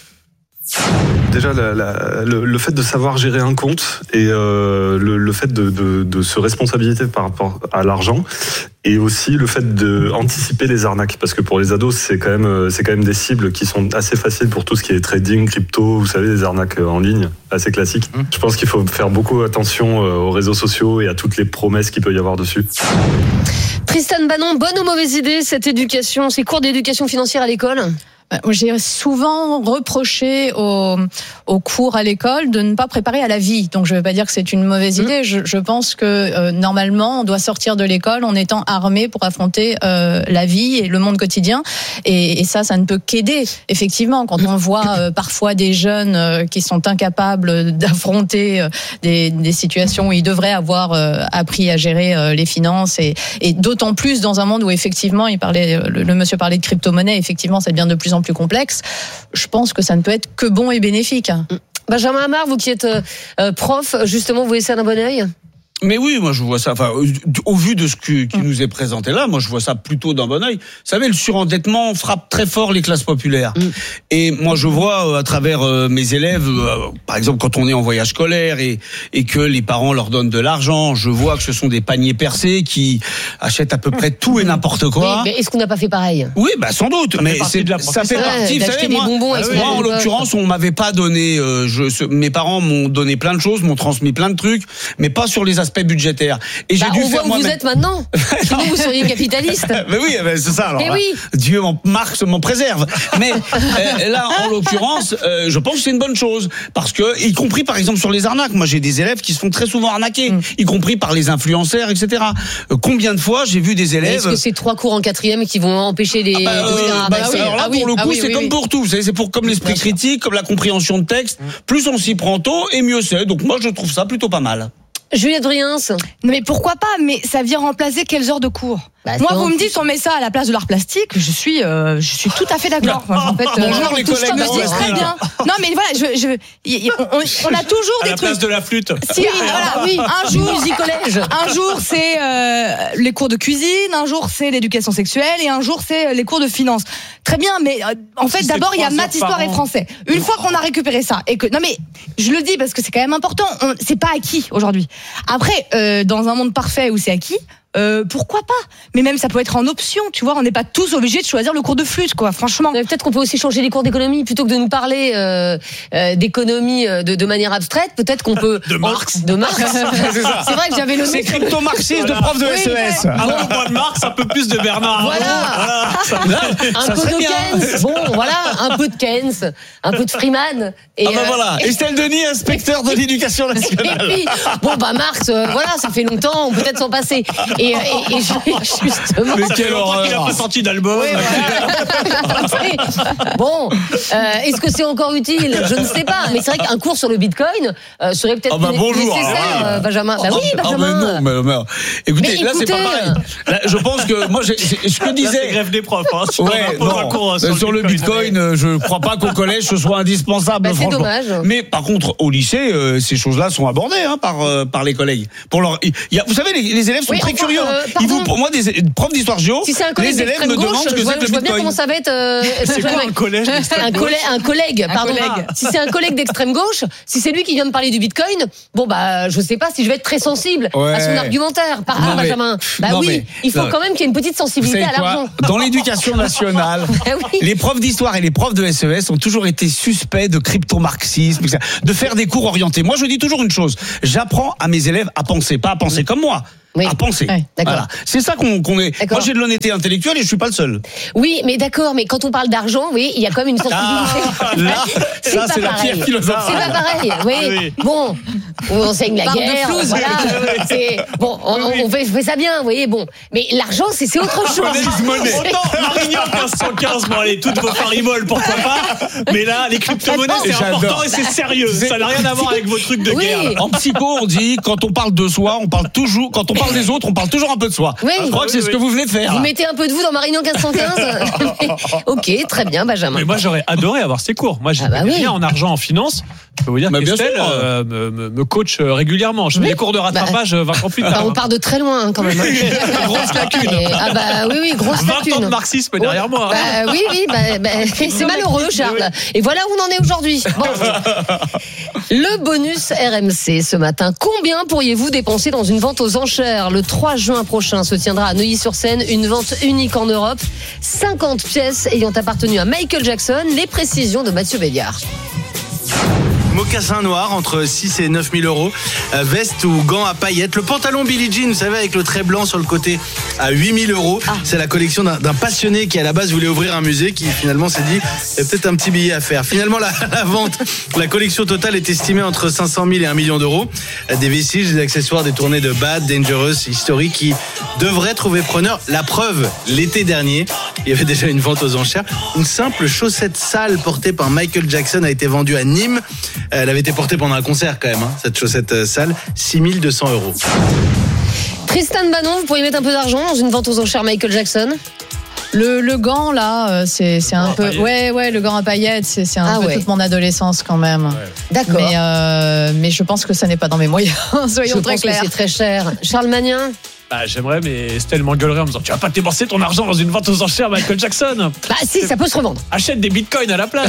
Déjà, la, la, le, le fait de savoir gérer un compte et euh, le, le fait de, de, de se responsabiliser par rapport à l'argent, et aussi le fait d'anticiper les arnaques, parce que pour les ados, c'est quand même c'est quand même des cibles qui sont assez faciles pour tout ce qui est trading, crypto, vous savez, les arnaques en ligne, assez classiques. Mmh. Je pense qu'il faut faire beaucoup attention aux réseaux sociaux et à toutes les promesses qu'il peut y avoir dessus. Tristan Banon, bonne ou mauvaise idée cette éducation, ces cours d'éducation financière à l'école ? J'ai souvent reproché aux, aux cours à l'école de ne pas préparer à la vie. Donc je ne veux pas dire que c'est une mauvaise idée. Je, je pense que euh, normalement, on doit sortir de l'école en étant armé pour affronter euh, la vie et le monde quotidien. Et, et ça, ça ne peut qu'aider. Effectivement, quand on voit euh, parfois des jeunes euh, qui sont incapables d'affronter euh, des, des situations où ils devraient avoir euh, appris à gérer euh, les finances, et, et d'autant plus dans un monde où effectivement, il parlait, le, le monsieur parlait de crypto-monnaie. Effectivement, ça devient de plus en plus complexe. Je pense que ça ne peut être que bon et bénéfique. Benjamin Amar, vous qui êtes euh, prof, justement, vous voyez ça d'un bon œil ? Mais oui, moi je vois ça, enfin, au vu de ce qui, qui nous est présenté là, moi je vois ça plutôt d'un bon œil. Vous savez, le surendettement frappe très fort les classes populaires. Mm. Et moi je vois euh, à travers euh, mes élèves, euh, par exemple quand on est en voyage scolaire et, et que les parents leur donnent de l'argent, je vois que ce sont des paniers percés qui achètent à peu près tout et n'importe quoi. Oui, mais est-ce qu'on n'a pas fait pareil ? Oui, bah sans doute, ça mais fait c'est, ça fait partie. Vous savez, moi, bonbons, moi en l'occurrence, on m'avait pas donné, euh, je, ce, mes parents m'ont donné plein de choses, m'ont transmis plein de trucs, mais pas sur les aspect budgétaire. Et bah, j'ai dû on faire voit où vous êtes maintenant. Sinon vous seriez capitaliste. Mais oui, ben c'est ça. Alors là, oui. Dieu m'en marque, m'en préserve. Mais euh, là, en l'occurrence, euh, je pense que c'est une bonne chose parce que, y compris par exemple sur les arnaques. Moi, j'ai des élèves qui se font très souvent arnaquer, mm. y compris par les influenceurs, et cetera. Euh, combien de fois j'ai vu des élèves. Mais est-ce que c'est trois cours en quatrième qui vont empêcher les. Ah bah, euh, bah, bah, alors là, ah, pour oui. le coup, ah, oui, c'est oui, comme oui. pour tout. Vous savez, c'est pour comme l'esprit critique, comme la compréhension de texte. Mm. Plus on s'y prend tôt, et mieux c'est. Donc moi, je trouve ça plutôt pas mal. Juliette Driens. Mais pourquoi pas ? Mais ça vient remplacer quelles heures de cours ? Bah, moi, vous me dites, on met ça à la place de l'art plastique. Je suis, euh, je suis tout à fait d'accord. Enfin, en fait, bonjour euh, les collègues me dis très bien. Non, mais voilà, je, je, y, y, on, on a toujours à des la trucs. Place de la flûte. Si, voilà, oui. Un jour, musique-collège. Un jour, c'est euh, les cours de cuisine. Un jour, c'est l'éducation sexuelle, et un jour, c'est les cours de finance. Très bien, mais euh, en fait, si d'abord, il y a maths, histoire et français. Une fois qu'on a récupéré ça, et que non, mais je le dis parce que c'est quand même important. On, c'est pas acquis aujourd'hui. Après, euh, dans un monde parfait où c'est acquis. euh, pourquoi pas? Mais même ça peut être en option, tu vois. On n'est pas tous obligés de choisir le cours de flûte, quoi. Franchement. Mais peut-être qu'on peut aussi changer les cours d'économie plutôt que de nous parler euh, euh, d'économie de, de manière abstraite. Peut-être qu'on peut de Marx. En, de Marx. C'est ça. C'est vrai que j'avais le. C'est crypto-marxiste de prof de S E S. Avant le point de Marx, un peu plus de Bernard. Voilà. voilà. Ça, un ça peu de bien. Keynes. Bon, voilà, un peu de Keynes, un peu de Freeman. Et ah ben euh, voilà. et... Estelle Denis, inspecteur de l'éducation nationale. Et puis, bon bah Marx, euh, voilà, ça fait longtemps, on peut peut-être s'en passer. Et, et, et justement. Mais quelle horreur. Il a pas sorti d'album. Oui, voilà. Bon, euh, est-ce que c'est encore utile? Je ne sais pas. Mais c'est vrai qu'un cours sur le Bitcoin euh, serait peut-être ah bah bonjour, nécessaire, alors, euh, Benjamin. Bah ah, oui, Benjamin. Ah mais non, mais, mais, écoutez, mais là écoutez, c'est pas pareil. Là, je pense que moi, j'ai, ce que disais. Là, c'est grève des profs. Hein, ouais, non. Un cours, sur, sur le Bitcoin, Bitcoin je crois pas qu'au collège ce soit indispensable. Bah, c'est franchement. dommage. Mais par contre, au lycée, euh, ces choses-là sont abordées hein, par euh, par les collègues. Pour leur, il y a, vous savez, les, les élèves sont oui, très enfin, curieux. Euh, Ils vous, pour moi, des profs d'histoire géo, si c'est un collègue les élèves me gauche, demandent ce que je vois, c'est que je le vois bien Bitcoin. comment ça va être. Euh, c'est quoi un collège un, collègue, un collègue, un pardon. collègue. Si c'est un collègue d'extrême gauche, si c'est lui qui vient me parler du Bitcoin, bon bah je sais pas si je vais être très sensible ouais. à son argumentaire. Pardon, non, mais, Benjamin. Bah non, oui, mais, il faut non, quand même qu'il y ait une petite sensibilité à l'argent. Dans l'éducation nationale, oui. les profs d'histoire et les profs de S E S ont toujours été suspects de crypto-marxisme, de faire des cours orientés. Moi, je dis toujours une chose. J'apprends à mes élèves à penser, pas à penser comme moi. Oui. À penser. Ouais, d'accord. Voilà. C'est ça qu'on, qu'on est. Moi, j'ai de l'honnêteté intellectuelle et je suis pas le seul. Oui, mais d'accord, mais quand on parle d'argent, oui, il y a quand même une sensibilité. Ah, là, c'est ça, pas c'est pareil. la pierre philosophique. C'est pas pareil, oui. oui. Bon, on enseigne la Barre de guerre, flouze. voilà. C'est, bon, on, on, fait, on fait ça bien, vous voyez, bon. Mais l'argent, c'est, c'est autre chose. Autant Marignan quinze cent quinze, bon allez, toutes vos fariboles, pourquoi pas. Mais là, les crypto-monnaies, c'est J'adore. important et c'est sérieux. Ça n'a rien à voir avec vos trucs de Oui. guerre. En psycho, on dit, quand on parle de soi, on parle toujours, quand on parle des autres, on parle toujours un peu de soi. Oui. Je crois que c'est Oui, ce oui. que vous venez de faire. Vous mettez un peu de vous dans Marignan quinze cent quinze. Ok, très bien, Benjamin. Mais moi, j'aurais adoré avoir ces cours. Moi, j'ai Ah bah oui. bien en argent, en finance. Je peux vous dire Bah, bien qu'Estelle sûr. euh, me, me, me coach régulièrement. Je fais Oui. des cours de rattrapage vingt ans plus Bah, tard. on part de très loin, hein, quand même. hein. Grosse lacune. Et- ah bah oui, oui, grosse vingt ans lacune. de marxisme derrière moi. Bah oui, oui, bah, bah, c'est malheureux, Charles. Et voilà où on en est aujourd'hui. Bon. Le bonus R M C ce matin. Combien pourriez-vous dépenser dans une vente aux enchères? Le trois juin prochain se tiendra à Neuilly-sur-Seine une vente unique en Europe. cinquante pièces ayant appartenu à Michael Jackson. Les précisions de Mathieu Béliard. Mocassin noir entre six et neuf mille euros, euh, veste ou gants à paillettes, le pantalon Billie Jean, vous savez, avec le trait blanc sur le côté, à huit mille euros. Ah. C'est la collection d'un, d'un passionné qui à la base voulait ouvrir un musée, qui finalement s'est dit il y a peut-être un petit billet à faire. Finalement la, la vente, la collection totale est estimée entre cinq cent mille et un million d'euros. Des vestiges, des accessoires détournés de Bad, Dangerous, historiques qui devraient trouver preneur. La preuve, l'été dernier, il y avait déjà une vente aux enchères. Une simple chaussette sale portée par Michael Jackson a été vendue à Nîmes. Elle avait été portée pendant un concert quand même, hein, cette chaussette sale, six mille deux cents euros. Tristan Banon, vous pourriez mettre un peu d'argent dans une vente aux enchères Michael Jackson? Le, le gant là, euh, c'est, c'est un peu, ouais, ouais, le gant à paillettes, c'est, c'est un Ah peu ouais. toute mon adolescence quand même. D'accord. Mais, euh, mais je pense que ça n'est pas dans mes moyens. Soyons Je très pense que clairs. c'est très cher. Charles Magnin? Bah, j'aimerais, mais Estelle m'engueulerait en me disant tu vas pas dépenser ton argent dans une vente aux enchères Michael Jackson. Bah si, ça peut se revendre. Achète des bitcoins à la place.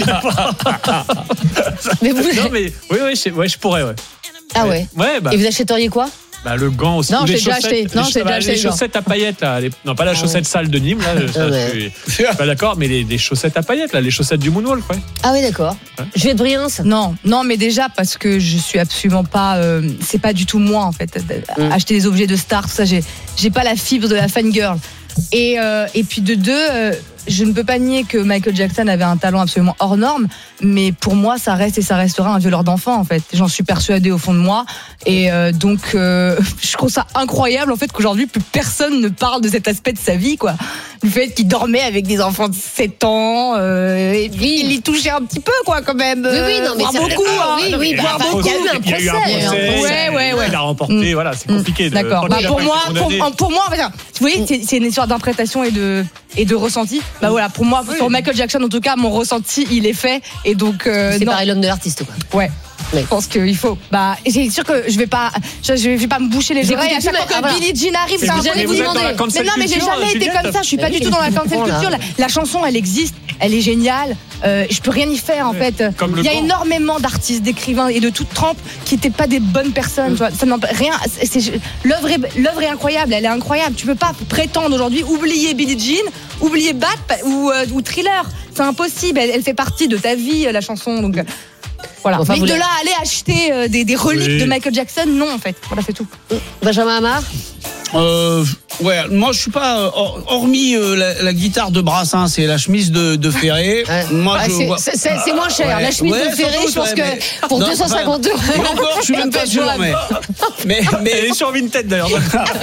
Mais vous... Non mais oui oui je, ouais, je pourrais ouais. Ah ouais. Ouais bah. Et vous achèteriez quoi? Bah, le gant aussi. Non, ou j'ai les déjà chaussettes, acheté. Non, les, j'ai déjà bah, acheté les le gant. chaussettes à paillettes là. Les- non, pas la chaussette sale de Nîmes là. Ça, Ah ouais. je suis pas d'accord, mais les, les chaussettes à paillettes là, les chaussettes du Moonwalk, ouais. Ah oui, d'accord. Je vais de Briens. Non, non, mais déjà parce que je suis absolument pas, euh, c'est pas du tout moi en fait. Mm. Acheter des objets de star, tout ça, j'ai, j'ai pas la fibre de la fangirl. Et euh, et puis de deux, euh, je ne peux pas nier que Michael Jackson avait un talent absolument hors norme, mais pour moi, ça reste et ça restera un violeur d'enfants en fait. J'en suis persuadée au fond de moi, et euh, donc euh, je trouve ça incroyable en fait qu'aujourd'hui plus personne ne parle de cet aspect de sa vie, quoi. Le fait qu'il dormait avec des enfants de sept ans, euh, et puis il les touchait un petit peu, quoi, quand même. Oui, oui, non, mais voire c'est- beaucoup, ah, hein. oui, oui, voire bah, beaucoup. il y a eu un Il y a eu un procès, procès. Ouais, ouais, ouais. Il a remporté, Mm. voilà, c'est compliqué. de- D'accord. quand Bah, il a pour pas moi, été pour, condamné. pour moi, enfin, vous voyez, c'est, c'est une histoire d'interprétation et de et de ressenti. Bah voilà, pour moi, pour Michael Jackson, en tout cas, mon ressenti, il est fait, et donc euh, C'est non. pareil l'homme de l'artiste, quoi. Ouais. Je pense qu'il faut. Bah, c'est sûr que je vais pas, je, je vais pas me boucher les Vous oreilles à écoutez chaque plus, fois mais- que ah, Billie Jean arrive. Mais C'est vous un allez peu vous demander. demander. Mais non, mais j'ai jamais été comme ça. Je suis pas du tout dans la cancel culture. La, la chanson, elle existe, elle est géniale. Euh, je peux rien y faire en fait. Comme le Il y a vent. énormément d'artistes, d'écrivains et de toute trempe qui n'étaient pas des bonnes personnes. Tu vois. Ça n'empêche rien. C'est, c'est- l'œuvre est, l'œuvre est incroyable. Elle est incroyable. Tu peux pas prétendre aujourd'hui oublier Billie Jean, oublier Bad ou, euh, ou Thriller. C'est impossible. Elle, elle fait partie de ta vie, la chanson. Donc. euh, Voilà. Enfin, Mais vous de la- là à aller acheter euh, des, des reliques Oui. de Michael Jackson, non en fait. Voilà, c'est tout. Benjamin Hamar. Euh, ouais, moi je suis pas euh, hor- hormis euh, la, la guitare de Brassens et la chemise de, de Ferré. Moi, Ah, je c'est- vois- c'est- c'est- c'est moins cher. Ouais, La chemise ouais, de Ferré, sans doute, je pense ouais, que mais- pour Non, deux cent cinquante euros. Et encore, je suis même pas sûr, mais, mais, mais Elle est sur Vinted d'ailleurs.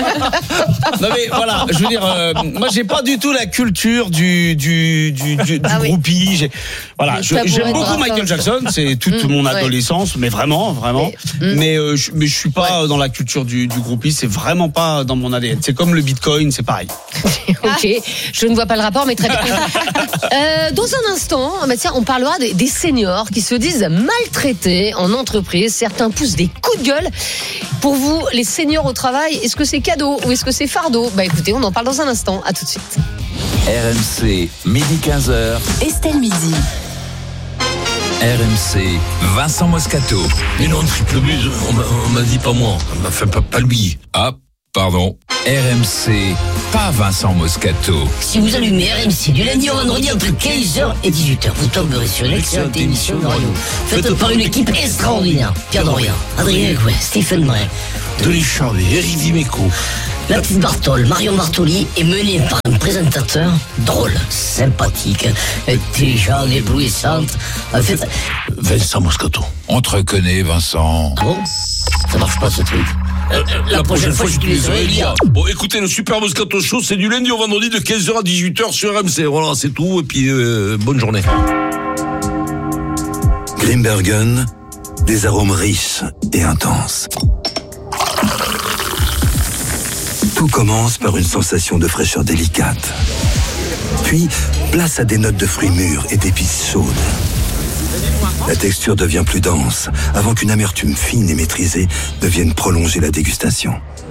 non mais voilà, je veux dire, euh, moi j'ai pas du tout la culture du du du, du, du Ah oui. groupie. J'ai- Voilà, Le je- tabouret j'aime de beaucoup Brassens. Michael Jackson, c'est toute Mm, mon ouais. adolescence, mais vraiment, vraiment. Mais euh, je, mais je suis pas euh, dans la culture du, du groupie, c'est vraiment pas dans mon A D N. C'est comme le Bitcoin, c'est pareil. Ok, je ne vois pas le rapport, mais très bien. Euh, dans un instant, bah tiens, on parlera des, des seniors qui se disent maltraités en entreprise. Certains poussent des coups de gueule. Pour vous, les seniors au travail, est-ce que c'est cadeau ou est-ce que c'est fardeau? Bah écoutez, on en parle dans un instant. À tout de suite. R M C, midi quinze heures. Estelle Midi. R M C, Vincent Moscato. Mais non, triple buse, on m'a- on m'a dit pas moi. Enfin, pas, pas lui. Ah, pardon. R M C, pas Vincent Moscato. Si vous allumez R M C du lundi au vendredi entre quinze heures et dix-huit heures, vous tomberez sur une excellente émission de radio faite par une équipe extraordinaire. Pierre Dorian, Adrien Gouin, Stephen Bray, Denis Charvet, Eric Dimeco. la petite Bartol, Marion Bartoli est menée par un présentateur drôle, sympathique, intelligent, éblouissante. En fait, Vincent Moscato. On te reconnaît, Vincent. ah bon? Ça marche pas ce truc. Euh, euh, la, prochaine fois, je te les aurai dire. Bon, écoutez, le Super Moscato Show, c'est du lundi au vendredi de quinze heures à dix-huit heures sur R M C. Voilà, c'est tout. Et puis, euh, bonne journée. Grimbergen, des arômes riches et intenses. Tout commence par une sensation de fraîcheur délicate. Puis, place à des notes de fruits mûrs et d'épices chaudes. La texture devient plus dense, avant qu'une amertume fine et maîtrisée ne vienne prolonger la dégustation.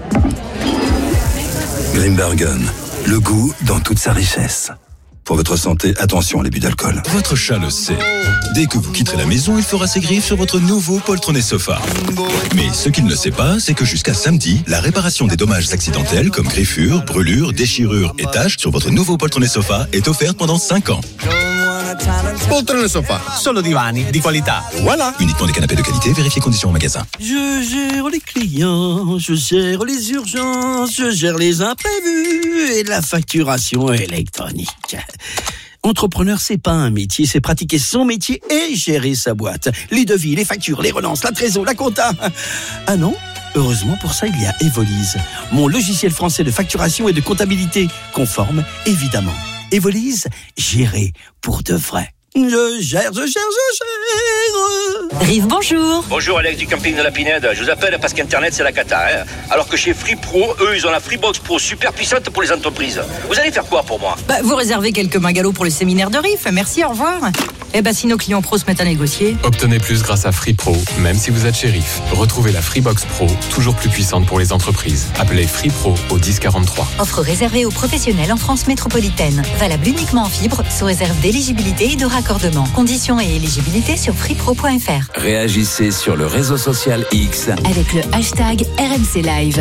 Grimbergen, le goût dans toute sa richesse. Pour votre santé, attention à l'abus d'alcool. Votre chat le sait. Dès que vous quitterez la maison, il fera ses griffes sur votre nouveau poltronné sofa. Mais ce qu'il ne sait pas, c'est que jusqu'à samedi, la réparation des dommages accidentels comme griffures, brûlures, déchirures et taches sur votre nouveau poltronné sofa est offerte pendant cinq ans. Poltrone sofa, solo divani di qualità. Voilà. Uniquement des canapés de qualité, vérifiez conditions en magasin. Je gère les clients, je gère les urgences, je gère les imprévus et la facturation électronique. Entrepreneur, c'est pas un métier, c'est pratiquer son métier et gérer sa boîte. Les devis, les factures, les relances, la trésor, la compta. Ah non? Heureusement, pour ça, il y a Evolise, mon logiciel français de facturation et de comptabilité, conforme, évidemment. Evolise, gérer pour de vrai. Je gère, je gère, je gère. Rive, bonjour. Bonjour Alex du camping de la Pinède. Je vous appelle parce qu'Internet c'est la cata. Hein. Alors que chez Free Pro, eux, ils ont la Freebox Pro super puissante pour les entreprises. Vous allez faire quoi pour moi? Bah, vous réservez quelques magalots pour le séminaire de Riff. Merci, au revoir. Eh ben, si nos clients pros se mettent à négocier. Obtenez plus grâce à Free Pro, même si vous êtes shérif. Retrouvez la Freebox Pro, toujours plus puissante pour les entreprises. Appelez Free Pro au dix quarante-trois. Offre réservée aux professionnels en France métropolitaine. Valable uniquement en fibre, sous réserve d'éligibilité et de raccordement. Conditions et éligibilité sur freepro point f r. Réagissez sur le réseau social X Avec le hashtag R M C Live.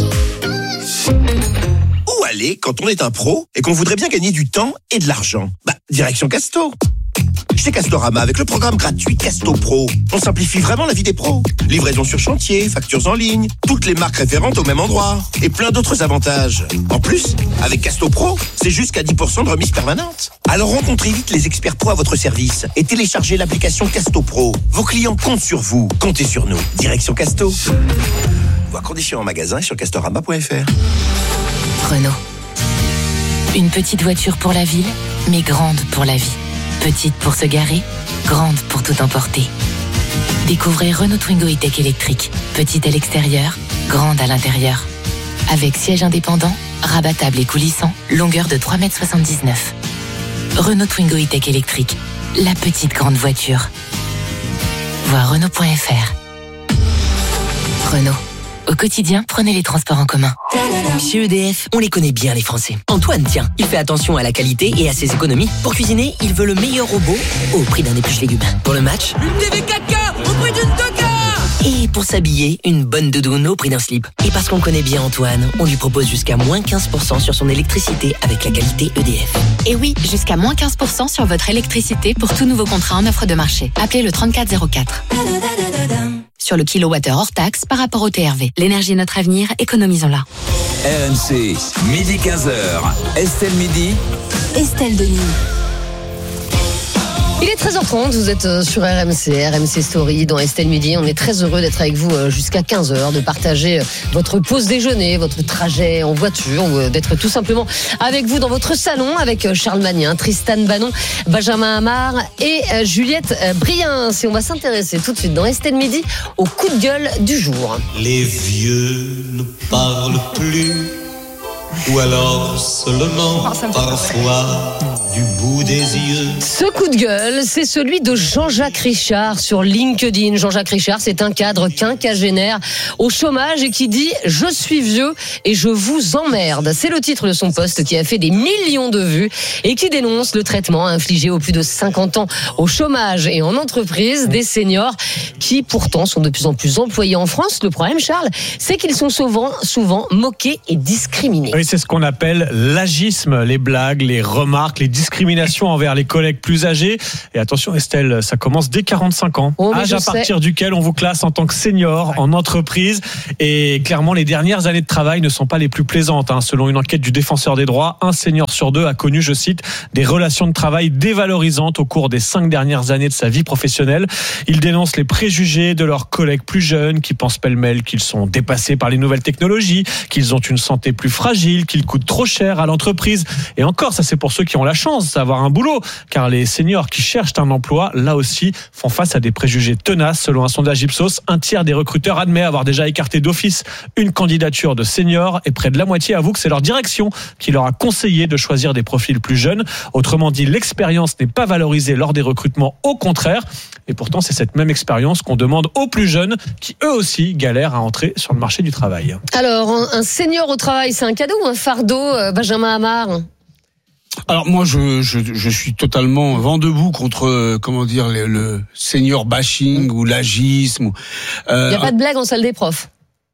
Où aller quand on est un pro et qu'on voudrait bien gagner du temps et de l'argent? Bah, direction Casto. Chez Castorama, avec le programme gratuit Casto Pro, on simplifie vraiment la vie des pros. Livraison sur chantier, factures en ligne, toutes les marques référentes au même endroit et plein d'autres avantages. En plus, avec Casto Pro, c'est jusqu'à dix pour cent de remise permanente. Alors rencontrez vite les experts pro à votre service et téléchargez l'application Casto Pro. Vos clients comptent sur vous, comptez sur nous. Direction Casto. Voir conditions en magasin et sur castorama point f r. Renault. Une petite voiture pour la ville, mais grande pour la vie. Petite pour se garer, grande pour tout emporter. Découvrez Renault Twingo E-Tech électrique. Petite à l'extérieur, grande à l'intérieur. Avec siège indépendant, rabattable et coulissant, longueur de trois mètres soixante-dix-neuf. Renault Twingo E-Tech électrique, la petite grande voiture. Voir Renault point F R. Renault. Au quotidien, prenez les transports en commun. Chez E D F, on les connaît bien les Français. Antoine, tiens, il fait attention à la qualité et à ses économies. Pour cuisiner, il veut le meilleur robot au prix d'un épluche légumes. Pour le match, une T V quatre K au prix d'une deux K. Et pour s'habiller, une bonne doudoune au prix d'un slip. Et parce qu'on connaît bien Antoine, on lui propose jusqu'à moins quinze pour cent sur son électricité avec la qualité E D F. Et oui, jusqu'à moins quinze pour cent sur votre électricité pour tout nouveau contrat en offre de marché. Appelez le trente-quatre zéro quatre. Sur le kilowattheure hors taxe par rapport au T R V. L'énergie est notre avenir, économisons-la. R M C, midi quinze heures. Estelle Midi. Estelle Denis. Il est treize heures trente, vous êtes sur R M C, R M C Story, dans Estelle Midi. On est très heureux d'être avec vous jusqu'à quinze heures, de partager votre pause déjeuner, votre trajet en voiture, ou d'être tout simplement avec vous dans votre salon, avec Charles Magnin, Tristan Banon, Benjamin Amar et Juliette Briens. Et on va s'intéresser tout de suite dans Estelle Midi au coup de gueule du jour. Les vieux ne parlent plus, ou alors seulement parfois du bout des yeux. Ce coup de gueule, c'est celui de Jean-Jacques Richard sur LinkedIn. Jean-Jacques Richard, c'est un cadre quinquagénaire au chômage et qui dit « Je suis vieux et je vous emmerde ». C'est le titre de son post qui a fait des millions de vues et qui dénonce le traitement infligé aux plus de cinquante ans au chômage et en entreprise des seniors qui pourtant sont de plus en plus employés en France. Le problème, Charles, c'est qu'ils sont souvent, souvent moqués et discriminés. Oui, c'est ce qu'on appelle l'agisme, les blagues, les remarques, les discriminations envers les collègues plus âgés. Et attention Estelle, ça commence dès quarante-cinq ans, oh, âge à sais. partir duquel on vous classe en tant que senior en entreprise. Et clairement, les dernières années de travail ne sont pas les plus plaisantes. Hein. Selon une enquête du Défenseur des droits, un senior sur deux a connu, je cite, des relations de travail dévalorisantes au cours des cinq dernières années de sa vie professionnelle. Il dénonce les préjugés de leurs collègues plus jeunes qui pensent pêle-mêle qu'ils sont dépassés par les nouvelles technologies, qu'ils ont une santé plus fragile, qu'ils coûtent trop cher à l'entreprise. Et encore, ça c'est pour ceux qui ont la chance d'avoir un boulot, car les seniors qui cherchent un emploi, là aussi, font face à des préjugés tenaces. Selon un sondage Ipsos, un tiers des recruteurs admet avoir déjà écarté d'office une candidature de senior et près de la moitié avoue que c'est leur direction qui leur a conseillé de choisir des profils plus jeunes. Autrement dit, l'expérience n'est pas valorisée lors des recrutements, au contraire. Et pourtant, c'est cette même expérience qu'on demande aux plus jeunes qui, eux aussi, galèrent à entrer sur le marché du travail. Alors, un senior au travail, c'est un cadeau ou un fardeau, Benjamin Amar ? Alors moi je, je je suis totalement vent debout contre euh, comment dire le, le senior bashing ou l'agisme. Euh, Il n'y a pas de blague en salle des profs.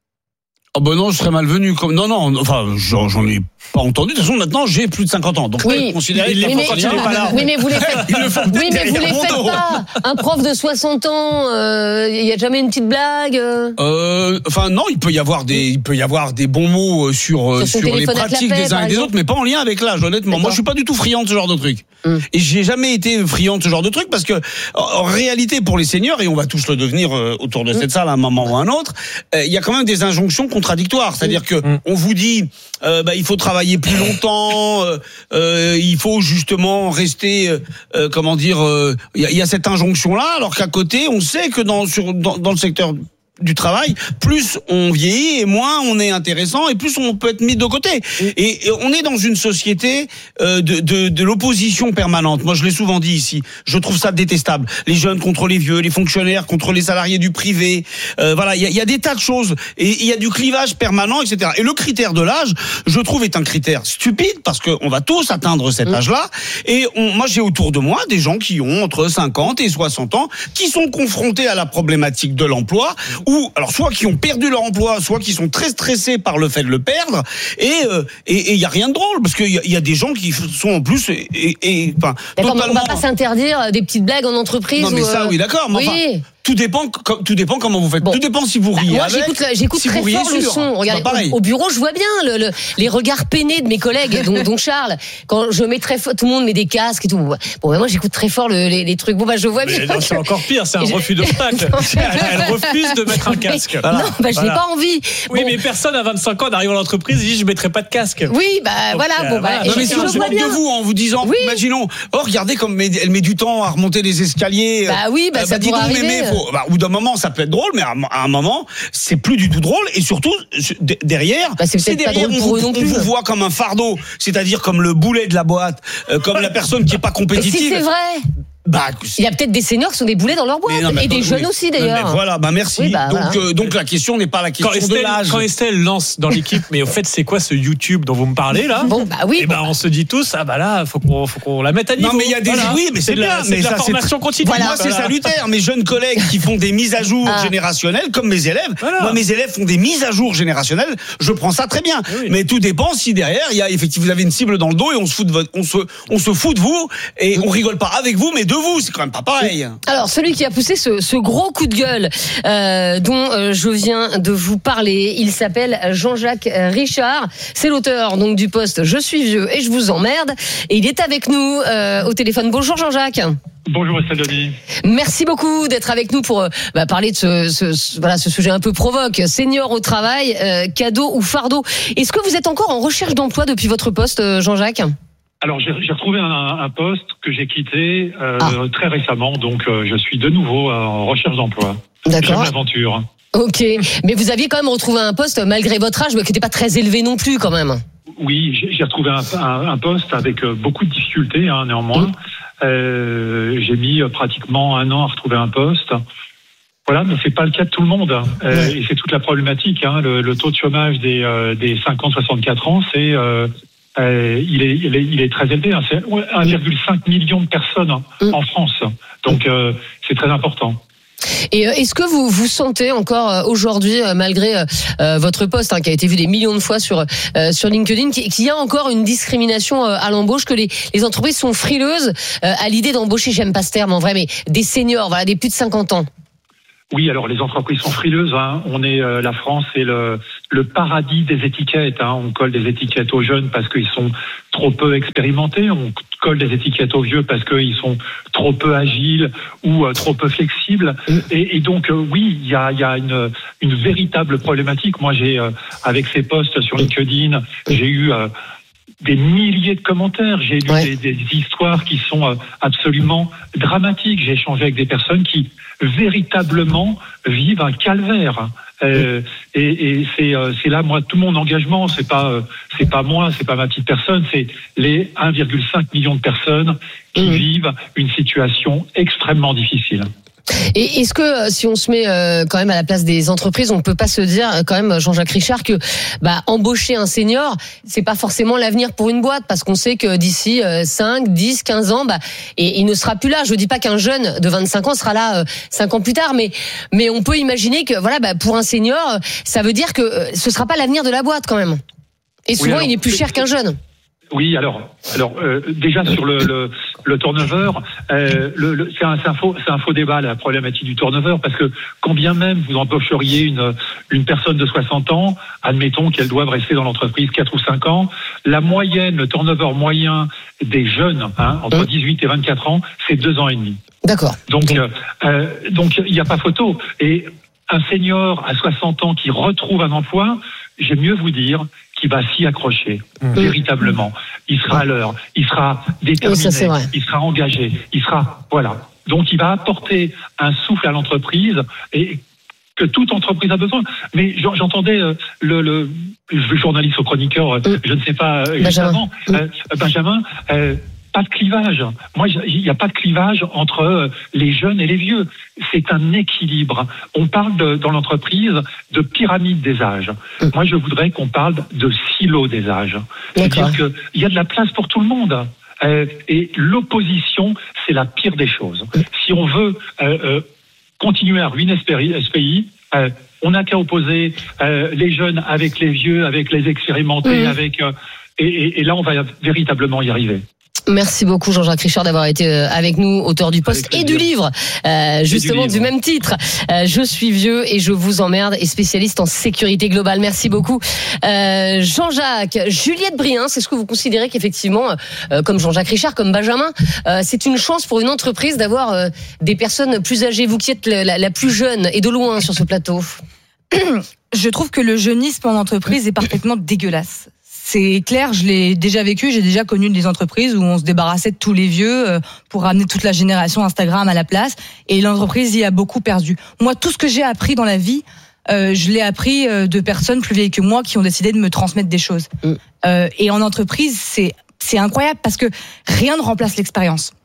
Oh ben non, je serais malvenu. Comme non non, enfin j'en, j'en ai pas entendu. De toute façon maintenant j'ai plus de cinquante ans, donc oui. je considérer il qu'il mais, quand il n'est pas là. Oui mais vous les faites. oui mais vous les faites pas. Un prof de soixante ans, il euh, y a jamais une petite blague. Euh, enfin non, il peut y avoir des, il peut y avoir des bons mots sur sur, sur les pratiques paix, des uns et des autres, mais pas en lien avec l'âge. Honnêtement, D'accord. moi je suis pas du tout friand de ce genre de truc. Hum. Et j'ai jamais été friand de ce genre de truc parce que en réalité pour les seniors, et on va tous le devenir autour de cette hum. salle à un moment ou à un autre, il euh, y a quand même des injonctions contradictoires. C'est-à-dire que hum. on vous dit euh, bah, il faut travailler plus longtemps, euh, euh, il faut justement rester, euh, comment dire, il euh, y, y a cette injonction là, alors qu'à côté on sait que dans sur dans, dans le secteur du travail, plus on vieillit et moins on est intéressant et plus on peut être mis de côté. Et, et on est dans une société euh, de, de, de l'opposition permanente. Moi, je l'ai souvent dit ici. Je trouve ça détestable. Les jeunes contre les vieux, les fonctionnaires contre les salariés du privé. Euh, voilà, il y a, y a des tas de choses et il y a du clivage permanent, et cetera. Et le critère de l'âge, je trouve, est un critère stupide parce que on va tous atteindre cet âge-là. Et on, moi, j'ai autour de moi des gens qui ont entre cinquante et soixante ans, qui sont confrontés à la problématique de l'emploi. Ou alors soit qui ont perdu leur emploi, soit qui sont très stressés par le fait de le perdre, et euh, et il y a rien de drôle parce qu'il y, y a des gens qui sont en plus et, et, et enfin totalement. On va pas s'interdire des petites blagues en entreprise. Non mais ou ça oui d'accord. Mais oui. Enfin, tout dépend, tout dépend comment vous faites. Bon. Tout dépend si vous riez. Bah, moi, avec, j'écoute, j'écoute si très fort le sûr. son. Regardez, au, au bureau, je vois bien le, le, les regards peinés de mes collègues, dont, dont Charles. Quand je mets très fort, tout le monde met des casques et tout. Bon, bah, moi, j'écoute très fort le, les, les trucs. Bon, bah, je vois bien. Mais non, c'est encore pire, c'est un je... refus d'obstacle. elle, elle refuse de mettre un casque. Mais, voilà. Non, bah, je voilà. n'ai pas envie. Oui, bon. Mais personne à vingt-cinq ans d'arriver à l'entreprise dit je mettrai pas de casque. Oui, bah, Donc, voilà. Euh, bon, bah, voilà. Non, mais si on se moque de vous en vous disant, oui. imaginons, oh, regardez comme elle met du temps à remonter les escaliers. Bah oui, bah, ça pourrait arriver. Au bout d'un moment, ça peut être drôle, mais à un moment, c'est plus du tout drôle. Et surtout, derrière, bah, c'est, c'est derrière, on, vous, on vous voit comme un fardeau, c'est-à-dire comme le boulet de la boîte, euh, comme la personne qui est pas compétitive. Et si c'est vrai. Bah, il y a peut-être des seniors qui sont des boulets dans leur boîte. Non, et des jeunes oui. aussi, d'ailleurs. Non, voilà, bah merci. Oui, bah, donc, voilà. euh, donc la question n'est pas la question quand Estelle, de l'âge. Quand Estelle lance dans l'équipe, mais au fait, c'est quoi ce YouTube dont vous me parlez là? Bon, bah oui. Et bah, on se dit tous, ah bah là, faut qu'on, faut qu'on la mette à niveau. Non, mais il y a des, voilà. oui, mais c'est, c'est bien, la, c'est mais de la ça, formation c'est... continue. Voilà, moi, voilà. c'est salutaire. Mes jeunes collègues qui font des mises à jour ah. générationnelles, comme mes élèves. Voilà. Moi, mes élèves font des mises à jour générationnelles. Je prends ça très bien. Oui. Mais tout dépend si derrière, il y a effectivement, vous avez une cible dans le dos et on se fout de votre, on se, on se fout de vous et on rigole pas avec vous, mais de vous. C'est quand même pas pareil. Alors, celui qui a poussé ce, ce gros coup de gueule euh, dont euh, je viens de vous parler, il s'appelle Jean-Jacques Richard. C'est l'auteur donc du post Je suis vieux et je vous emmerde. Et il est avec nous euh, au téléphone. Bonjour Jean-Jacques. Bonjour Estelle Denis. Merci beaucoup d'être avec nous pour euh, bah, parler de ce, ce, ce, voilà, ce sujet un peu provoque. Senior au travail, euh, cadeau ou fardeau. Est-ce que vous êtes encore en recherche d'emploi depuis votre poste, euh, Jean-Jacques ? Alors j'ai, j'ai retrouvé un, un poste que j'ai quitté euh, ah. très récemment, donc euh, je suis de nouveau en recherche d'emploi. D'accord. J'aime l'aventure. Ok, mais vous aviez quand même retrouvé un poste malgré votre âge, mais qui n'était pas très élevé non plus quand même. Oui, j'ai, j'ai retrouvé un, un, un poste avec beaucoup de difficultés, hein, néanmoins. Mmh. Euh, j'ai mis pratiquement un an à retrouver un poste. Voilà, mais c'est pas le cas de tout le monde. Euh, et c'est toute la problématique. Hein, le, le taux de chômage des, euh, des cinquante à soixante-quatre ans, c'est euh, euh, il, est, il, est, il est très élevé. Hein, c'est un virgule cinq million de personnes mmh. en France. Donc euh, c'est très important. Et est-ce que vous vous sentez encore aujourd'hui, malgré euh, votre poste hein, qui a été vu des millions de fois sur euh, sur LinkedIn, qu'il y a encore une discrimination euh, à l'embauche, que les, les entreprises sont frileuses euh, à l'idée d'embaucher, j'aime pas ce terme en vrai, mais des seniors, voilà, des plus de cinquante ans? Oui, alors les entreprises sont frileuses. Hein. On est euh, la France est le, le paradis des étiquettes. Hein. On colle des étiquettes aux jeunes parce qu'ils sont trop peu expérimentés. On colle des étiquettes aux vieux parce qu'ils sont trop peu agiles ou euh, trop peu flexibles. Et, et donc euh, oui, il y a, y a une, une véritable problématique. Moi, j'ai euh, avec ces posts sur LinkedIn, j'ai eu euh, des milliers de commentaires. J'ai lu ouais. des, des histoires qui sont euh, absolument dramatiques. J'ai échangé avec des personnes qui véritablement vivent un calvaire. Euh, et, et c'est, euh, c'est là, moi, tout mon engagement. C'est pas, euh, c'est pas moi, c'est pas ma petite personne. C'est les un virgule cinq million de personnes qui mmh. vivent une situation extrêmement difficile. Et est-ce que si on se met euh, quand même à la place des entreprises, on peut pas se dire quand même, Jean-Jacques Richard, que bah embaucher un senior, c'est pas forcément l'avenir pour une boîte, parce qu'on sait que d'ici euh, cinq, dix, quinze ans, bah et il ne sera plus là. Je dis pas qu'un jeune de vingt-cinq ans sera là euh, cinq ans plus tard, mais mais on peut imaginer que voilà, bah pour un senior, ça veut dire que euh, ce sera pas l'avenir de la boîte quand même. Et souvent, oui, alors, il est plus cher qu'un jeune. Oui, alors, alors euh, déjà sur le, le, le turnover, euh, le, le, c'est, un, c'est, un faux, c'est un faux débat, la problématique du turnover, parce que quand bien même vous embaucheriez une, une personne de soixante ans, admettons qu'elle doive rester dans l'entreprise quatre ou cinq ans, la moyenne, le turnover moyen des jeunes, hein, entre dix-huit et vingt-quatre ans, c'est deux ans et demi. D'accord. Donc, euh, donc il n'y a pas photo. Et un senior à soixante ans qui retrouve un emploi, j'aime mieux vous dire qui va s'y accrocher, mmh. véritablement. Il sera à l'heure, il sera déterminé, oui, ça, il sera engagé, il sera, voilà. Donc il va apporter un souffle à l'entreprise et que toute entreprise a besoin. Mais j'entendais le, le, le journaliste au chroniqueur, mmh. je ne sais pas, juste avant, mmh. euh, Benjamin, euh, pas de clivage. Moi, il n'y a pas de clivage entre les jeunes et les vieux. C'est un équilibre. On parle de, dans l'entreprise de pyramide des âges. Mmh. Moi, je voudrais qu'on parle de silo des âges. C'est-à-dire qu'il y a de la place pour tout le monde. Euh, et l'opposition, c'est la pire des choses. Mmh. Si on veut euh, euh, continuer à ruiner ce pays, euh, on n'a qu'à opposer euh, les jeunes avec les vieux, avec les expérimentés, mmh. avec euh, et, et, et là, on va véritablement y arriver. Merci beaucoup Jean-Jacques Richard d'avoir été avec nous, auteur du post et du livre, euh, justement du, livre. du même titre. Euh, je suis vieux et je vous emmerde, et spécialiste en sécurité globale. Merci beaucoup euh, Jean-Jacques. Juliette Brien, est-ce que vous considérez qu'effectivement, euh, comme Jean-Jacques Richard, comme Benjamin, euh, c'est une chance pour une entreprise d'avoir euh, des personnes plus âgées, vous qui êtes la, la plus jeune et de loin sur ce plateau? Je trouve que le jeunisme en entreprise est parfaitement dégueulasse. C'est clair, je l'ai déjà vécu, j'ai déjà connu des entreprises où on se débarrassait de tous les vieux pour ramener toute la génération Instagram à la place, et l'entreprise y a beaucoup perdu. Moi, tout ce que j'ai appris dans la vie, euh, je l'ai appris de personnes plus vieilles que moi qui ont décidé de me transmettre des choses. Mm. Euh, et en entreprise, c'est, c'est incroyable parce que rien ne remplace l'expérience.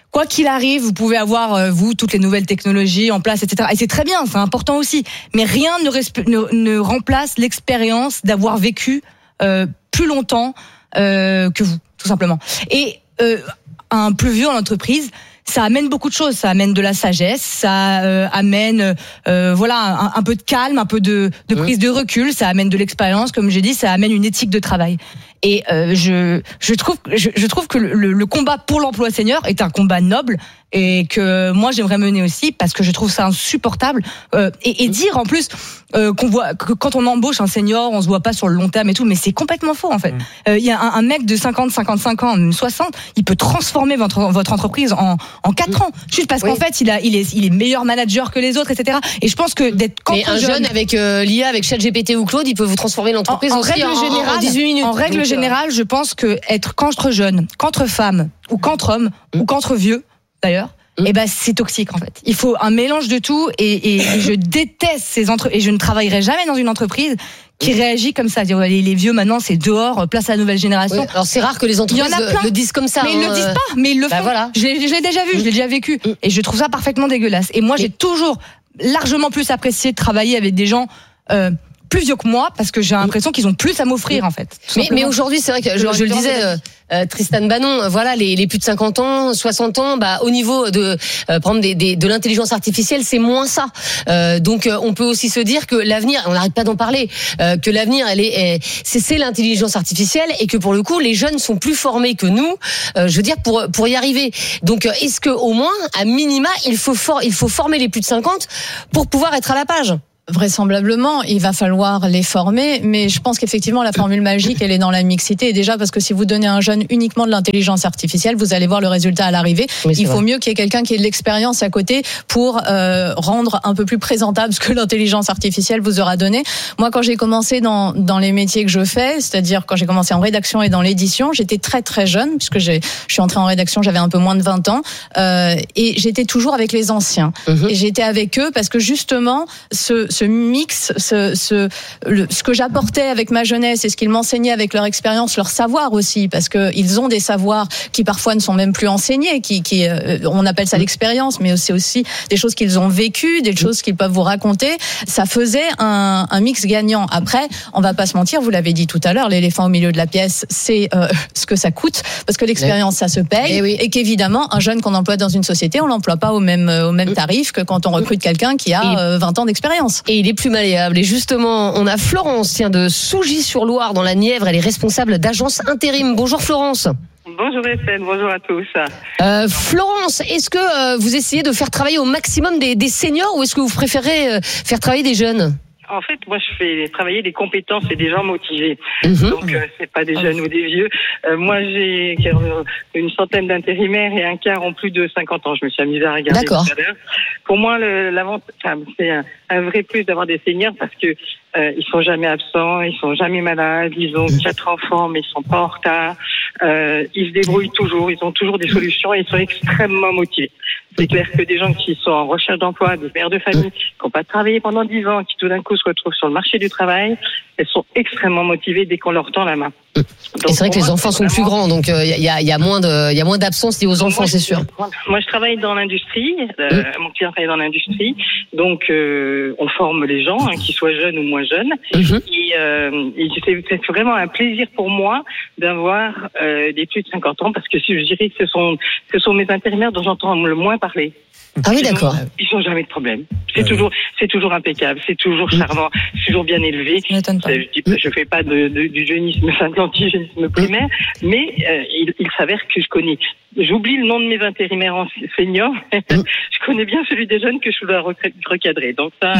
quoi qu'il arrive, vous pouvez avoir, euh, vous, toutes les nouvelles technologies en place, et cetera. Et c'est très bien, c'est important aussi. Mais rien ne, resp- ne, ne remplace l'expérience d'avoir vécu euh, plus longtemps euh, que vous, tout simplement. Et euh, un plus vieux en entreprise, ça amène beaucoup de choses. Ça amène de la sagesse, ça euh, amène euh, voilà un, un peu de calme, un peu de, de prise de recul. Ça amène de l'expérience, comme j'ai dit, ça amène une éthique de travail. Et euh, je je trouve je, je trouve que le, le combat pour l'emploi senior est un combat noble et que moi j'aimerais mener aussi parce que je trouve ça insupportable euh, et, et dire en plus euh, qu'on voit que quand on embauche un senior on se voit pas sur le long terme et tout, mais c'est complètement faux en fait. Il euh, y a un, un mec de cinquante, cinquante-cinq ans, même soixante, il peut transformer votre votre entreprise en en quatre ans juste parce oui. qu'en fait il a il est il est meilleur manager que les autres, et cetera. Et je pense que d'être mais un jeune, jeune avec euh, l'I A, avec ChatGPT ou Claude, il peut vous transformer l'entreprise en, en règle en, générale en dix-huit minutes. En règle Donc, générale, je pense que être qu'entre jeunes, qu'entre femmes ou qu'entre hommes mmh. ou qu'entre vieux d'ailleurs, mmh. eh ben c'est toxique en fait. Il faut un mélange de tout et, et, et je déteste ces entre et je ne travaillerai jamais dans une entreprise qui réagit comme ça, dire les, les vieux maintenant c'est dehors, place à la nouvelle génération. Oui, alors c'est rare que les entreprises le, le disent comme ça. Mais hein. ils le disent pas, mais ils le bah font. Voilà. Je, l'ai, je l'ai déjà vu, je l'ai déjà vécu mmh. et je trouve ça parfaitement dégueulasse. Et moi j'ai toujours largement plus apprécié de travailler avec des gens euh, plus vieux que moi parce que j'ai l'impression qu'ils ont plus à m'offrir en fait. Mais, mais aujourd'hui c'est vrai que je, je le disais euh, euh, Tristan Bannon, euh, voilà les, les plus de cinquante ans, soixante ans, bah au niveau de euh, prendre des, des de l'intelligence artificielle c'est moins ça. Euh, donc euh, on peut aussi se dire que l'avenir, on n'arrête pas d'en parler, euh, que l'avenir elle est, est c'est, c'est l'intelligence artificielle et que pour le coup les jeunes sont plus formés que nous. Euh, je veux dire pour pour y arriver. Donc euh, est-ce que au moins à minima il faut for, il faut former les plus de cinquante pour pouvoir être à la page? Vraisemblablement, il va falloir les former, mais je pense qu'effectivement la formule magique elle est dans la mixité. Et déjà parce que si vous donnez à un jeune uniquement de l'intelligence artificielle, vous allez voir le résultat à l'arrivée. Oui, il faut vrai. mieux qu'il y ait quelqu'un qui ait de l'expérience à côté pour euh, rendre un peu plus présentable ce que l'intelligence artificielle vous aura donné. Moi, quand j'ai commencé dans dans les métiers que je fais, c'est-à-dire quand j'ai commencé en rédaction et dans l'édition, j'étais très très jeune puisque j'ai je suis entrée en rédaction, j'avais un peu moins de vingt ans euh, et j'étais toujours avec les anciens. Mmh. Et j'étais avec eux parce que justement ce ce mix, ce, ce, le, ce que j'apportais avec ma jeunesse et ce qu'ils m'enseignaient avec leur expérience, leur savoir aussi, parce que ils ont des savoirs qui parfois ne sont même plus enseignés, qui, qui euh, on appelle ça l'expérience, mais c'est aussi des choses qu'ils ont vécues, des choses qu'ils peuvent vous raconter. Ça faisait un, un mix gagnant. Après, on va pas se mentir, vous l'avez dit tout à l'heure, l'éléphant au milieu de la pièce, c'est euh, ce que ça coûte, parce que l'expérience ça se paye, et, oui. et qu'évidemment un jeune qu'on emploie dans une société, on l'emploie pas au même au même tarif que quand on recrute quelqu'un qui a euh, vingt ans d'expérience. Et il est plus malléable. Et justement, on a Florence, tiens, de Sougy-sur-Loire, dans la Nièvre. Elle est responsable d'agence intérim. Bonjour Florence. Bonjour Estelle, bonjour à tous. Euh, Florence, est-ce que euh, vous essayez de faire travailler au maximum des, des seniors ou est-ce que vous préférez euh, faire travailler des jeunes ? En fait, moi, je fais travailler des compétences et des gens motivés. Mmh. Donc, euh, c'est pas des jeunes ou des vieux. Euh, moi, j'ai une centaine d'intérimaires et un quart ont plus de cinquante ans. Je me suis amusée à regarder D'accord. tout à l'heure. Pour moi, le, enfin, c'est un, un vrai plus d'avoir des seniors parce que euh, ils sont jamais absents, ils sont jamais malades, ils ont quatre enfants, mais ils sont pas en retard. Euh, ils se débrouillent toujours, ils ont toujours des solutions et ils sont extrêmement motivés. C'est clair que des gens qui sont en recherche d'emploi, des mères de famille, qui n'ont pas travaillé pendant dix ans, qui tout d'un coup se retrouvent sur le marché du travail, elles sont extrêmement motivées dès qu'on leur tend la main. Donc, et c'est vrai que les enfants sont plus grands, donc il euh, y, a, y a moins de, il y a moins d'absence liée aux enfants, moi, c'est sûr. Moi, je travaille dans l'industrie. Euh, mmh. Mon client travaille dans l'industrie, donc euh, on forme les gens, hein, qu'ils soient jeunes ou moins jeunes. Mmh. Et, euh, et c'est, c'est vraiment un plaisir pour moi d'avoir euh, des plus de cinquante ans, parce que je dirais que ce sont, ce sont mes intérimaires dont j'entends le moins parler. Ah oui, d'accord. Ils n'ont jamais de problème. C'est euh... toujours, c'est toujours impeccable, c'est toujours charmant, c'est toujours bien élevé. Je ne fais pas de, de, du jeunisme, enfin de l'antigénisme primaire, mais euh, il, il s'avère que je connais. J'oublie le nom de mes intérimaires seniors. Je connais bien celui des jeunes que je dois recadrer. Donc ça,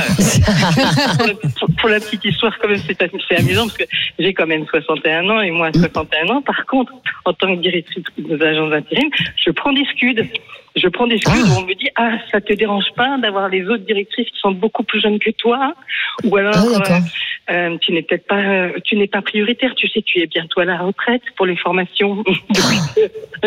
euh, pour, la, pour, pour la petite histoire, quand même, c'est, c'est amusant parce que j'ai quand même soixante et un ans et moi soixante et un ans. Par contre, en tant que directrice des agences d'intérim, je prends des scuds. Je prends des scuds où on me dit ah ça te dérange pas d'avoir les autres directrices qui sont beaucoup plus jeunes que toi, ou alors ah, euh, euh, tu n'es peut-être pas euh, tu n'es pas prioritaire, tu sais tu es bientôt à la retraite pour les formations.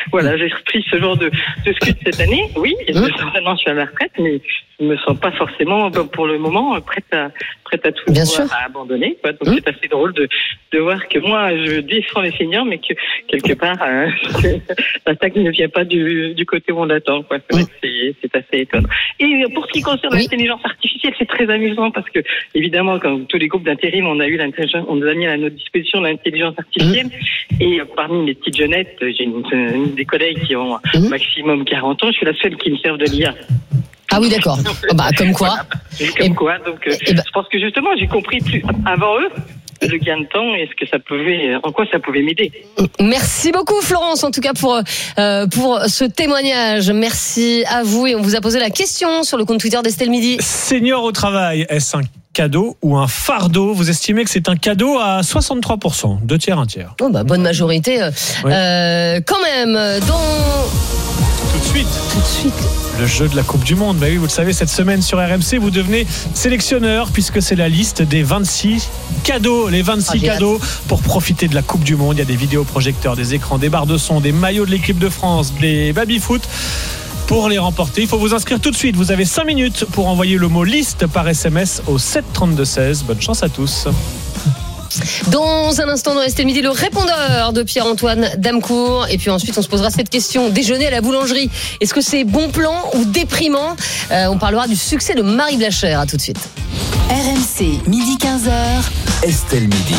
voilà, j'ai repris ce genre de, de scud cette année. Oui, et Mmh. maintenant je suis à la retraite, mais je me sens pas forcément, pour le moment, prête à, prête à tout Bien sûr. à abandonner. Quoi. Donc Mmh. c'est assez drôle de, de voir que moi, je défends les seniors, mais que quelque part, euh, l'attaque ne vient pas du, du côté où on attend. Quoi. C'est, vrai que c'est, c'est assez étonnant. Et pour ce qui concerne Oui. l'intelligence artificielle, c'est très amusant parce que, évidemment, quand tous les groupes d'intérim, on a eu l'intelligence, on nous a mis à notre disposition l'intelligence artificielle. Mmh. Et euh, parmi les petites jeunettes, j'ai une, une des collègues qui ont mmh. maximum quarante ans. Je suis la seule qui me serve de l'I A. Ah oui, d'accord. Oh bah, comme quoi. Voilà. Comme et, quoi. Donc, euh, et bah, je pense que justement, j'ai compris plus avant eux le gain de temps et ce que ça pouvait, en quoi ça pouvait m'aider. Merci beaucoup, Florence, en tout cas pour euh, pour ce témoignage. Merci à vous et on vous a posé la question sur le compte Twitter d'Estelle Midi. Senior au travail, est-ce un cadeau ou un fardeau? Vous estimez que c'est un cadeau à soixante-trois pour cent, deux tiers, un tiers. Oh bah bonne majorité. Euh, oui. euh, quand même, dans tout de suite. Tout de suite. Le jeu de la Coupe du Monde. Bah oui, vous le savez, cette semaine sur R M C, vous devenez sélectionneur puisque c'est la liste des vingt-six cadeaux, les vingt-six ah, cadeaux pour profiter de la Coupe du Monde. Il y a des vidéoprojecteurs, des écrans, des barres de son, des maillots de l'équipe de France, des baby-foot. Pour les remporter, il faut vous inscrire tout de suite. Vous avez cinq minutes pour envoyer le mot liste par S M S au sept trente-deux seize. Bonne chance à tous. Dans un instant, dans Estelle Midi, le répondeur de Pierre-Antoine Damecourt. Et puis ensuite, on se posera cette question. Déjeuner à la boulangerie, est-ce que c'est bon plan ou déprimant? euh, On parlera du succès de Marie Blacher. À tout de suite. R M C, midi quinze heures. Estelle Midi.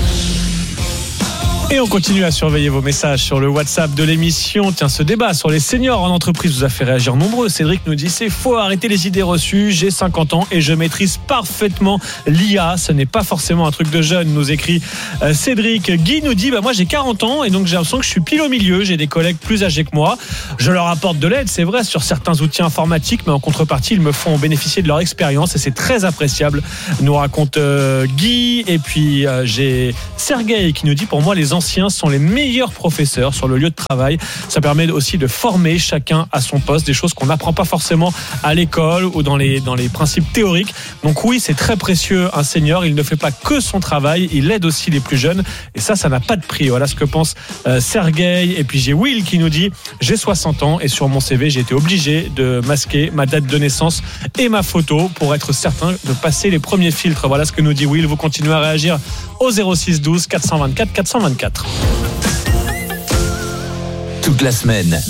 Et on continue à surveiller vos messages sur le WhatsApp de l'émission. Tiens, ce débat sur les seniors en entreprise vous a fait réagir nombreux. Cédric nous dit: c'est faux, arrêtez les idées reçues. J'ai cinquante ans et je maîtrise parfaitement l'I A. Ce n'est pas forcément un truc de jeune, nous écrit euh, Cédric. Guy nous dit: bah, moi j'ai quarante ans et donc j'ai l'impression que je suis pile au milieu. J'ai des collègues plus âgés que moi. Je leur apporte de l'aide, c'est vrai, sur certains outils informatiques, mais en contrepartie, ils me font bénéficier de leur expérience et c'est très appréciable, nous raconte euh, Guy. Et puis euh, j'ai Sergueï qui nous dit: pour moi, les anciens sont les meilleurs professeurs sur le lieu de travail. Ça permet aussi de former chacun à son poste, des choses qu'on n'apprend pas forcément à l'école ou dans les, dans les principes théoriques. Donc oui, c'est très précieux un senior. Il ne fait pas que son travail, il aide aussi les plus jeunes. Et ça, ça n'a pas de prix. Voilà ce que pense euh, Sergueï. Et puis j'ai Will qui nous dit: j'ai soixante ans et sur mon C V, j'ai été obligé de masquer ma date de naissance et ma photo pour être certain de passer les premiers filtres. Voilà ce que nous dit Will. Vous continuez à réagir au zéro six douze quatre cent vingt-quatre quatre cent vingt-quatre. Toute la semaine,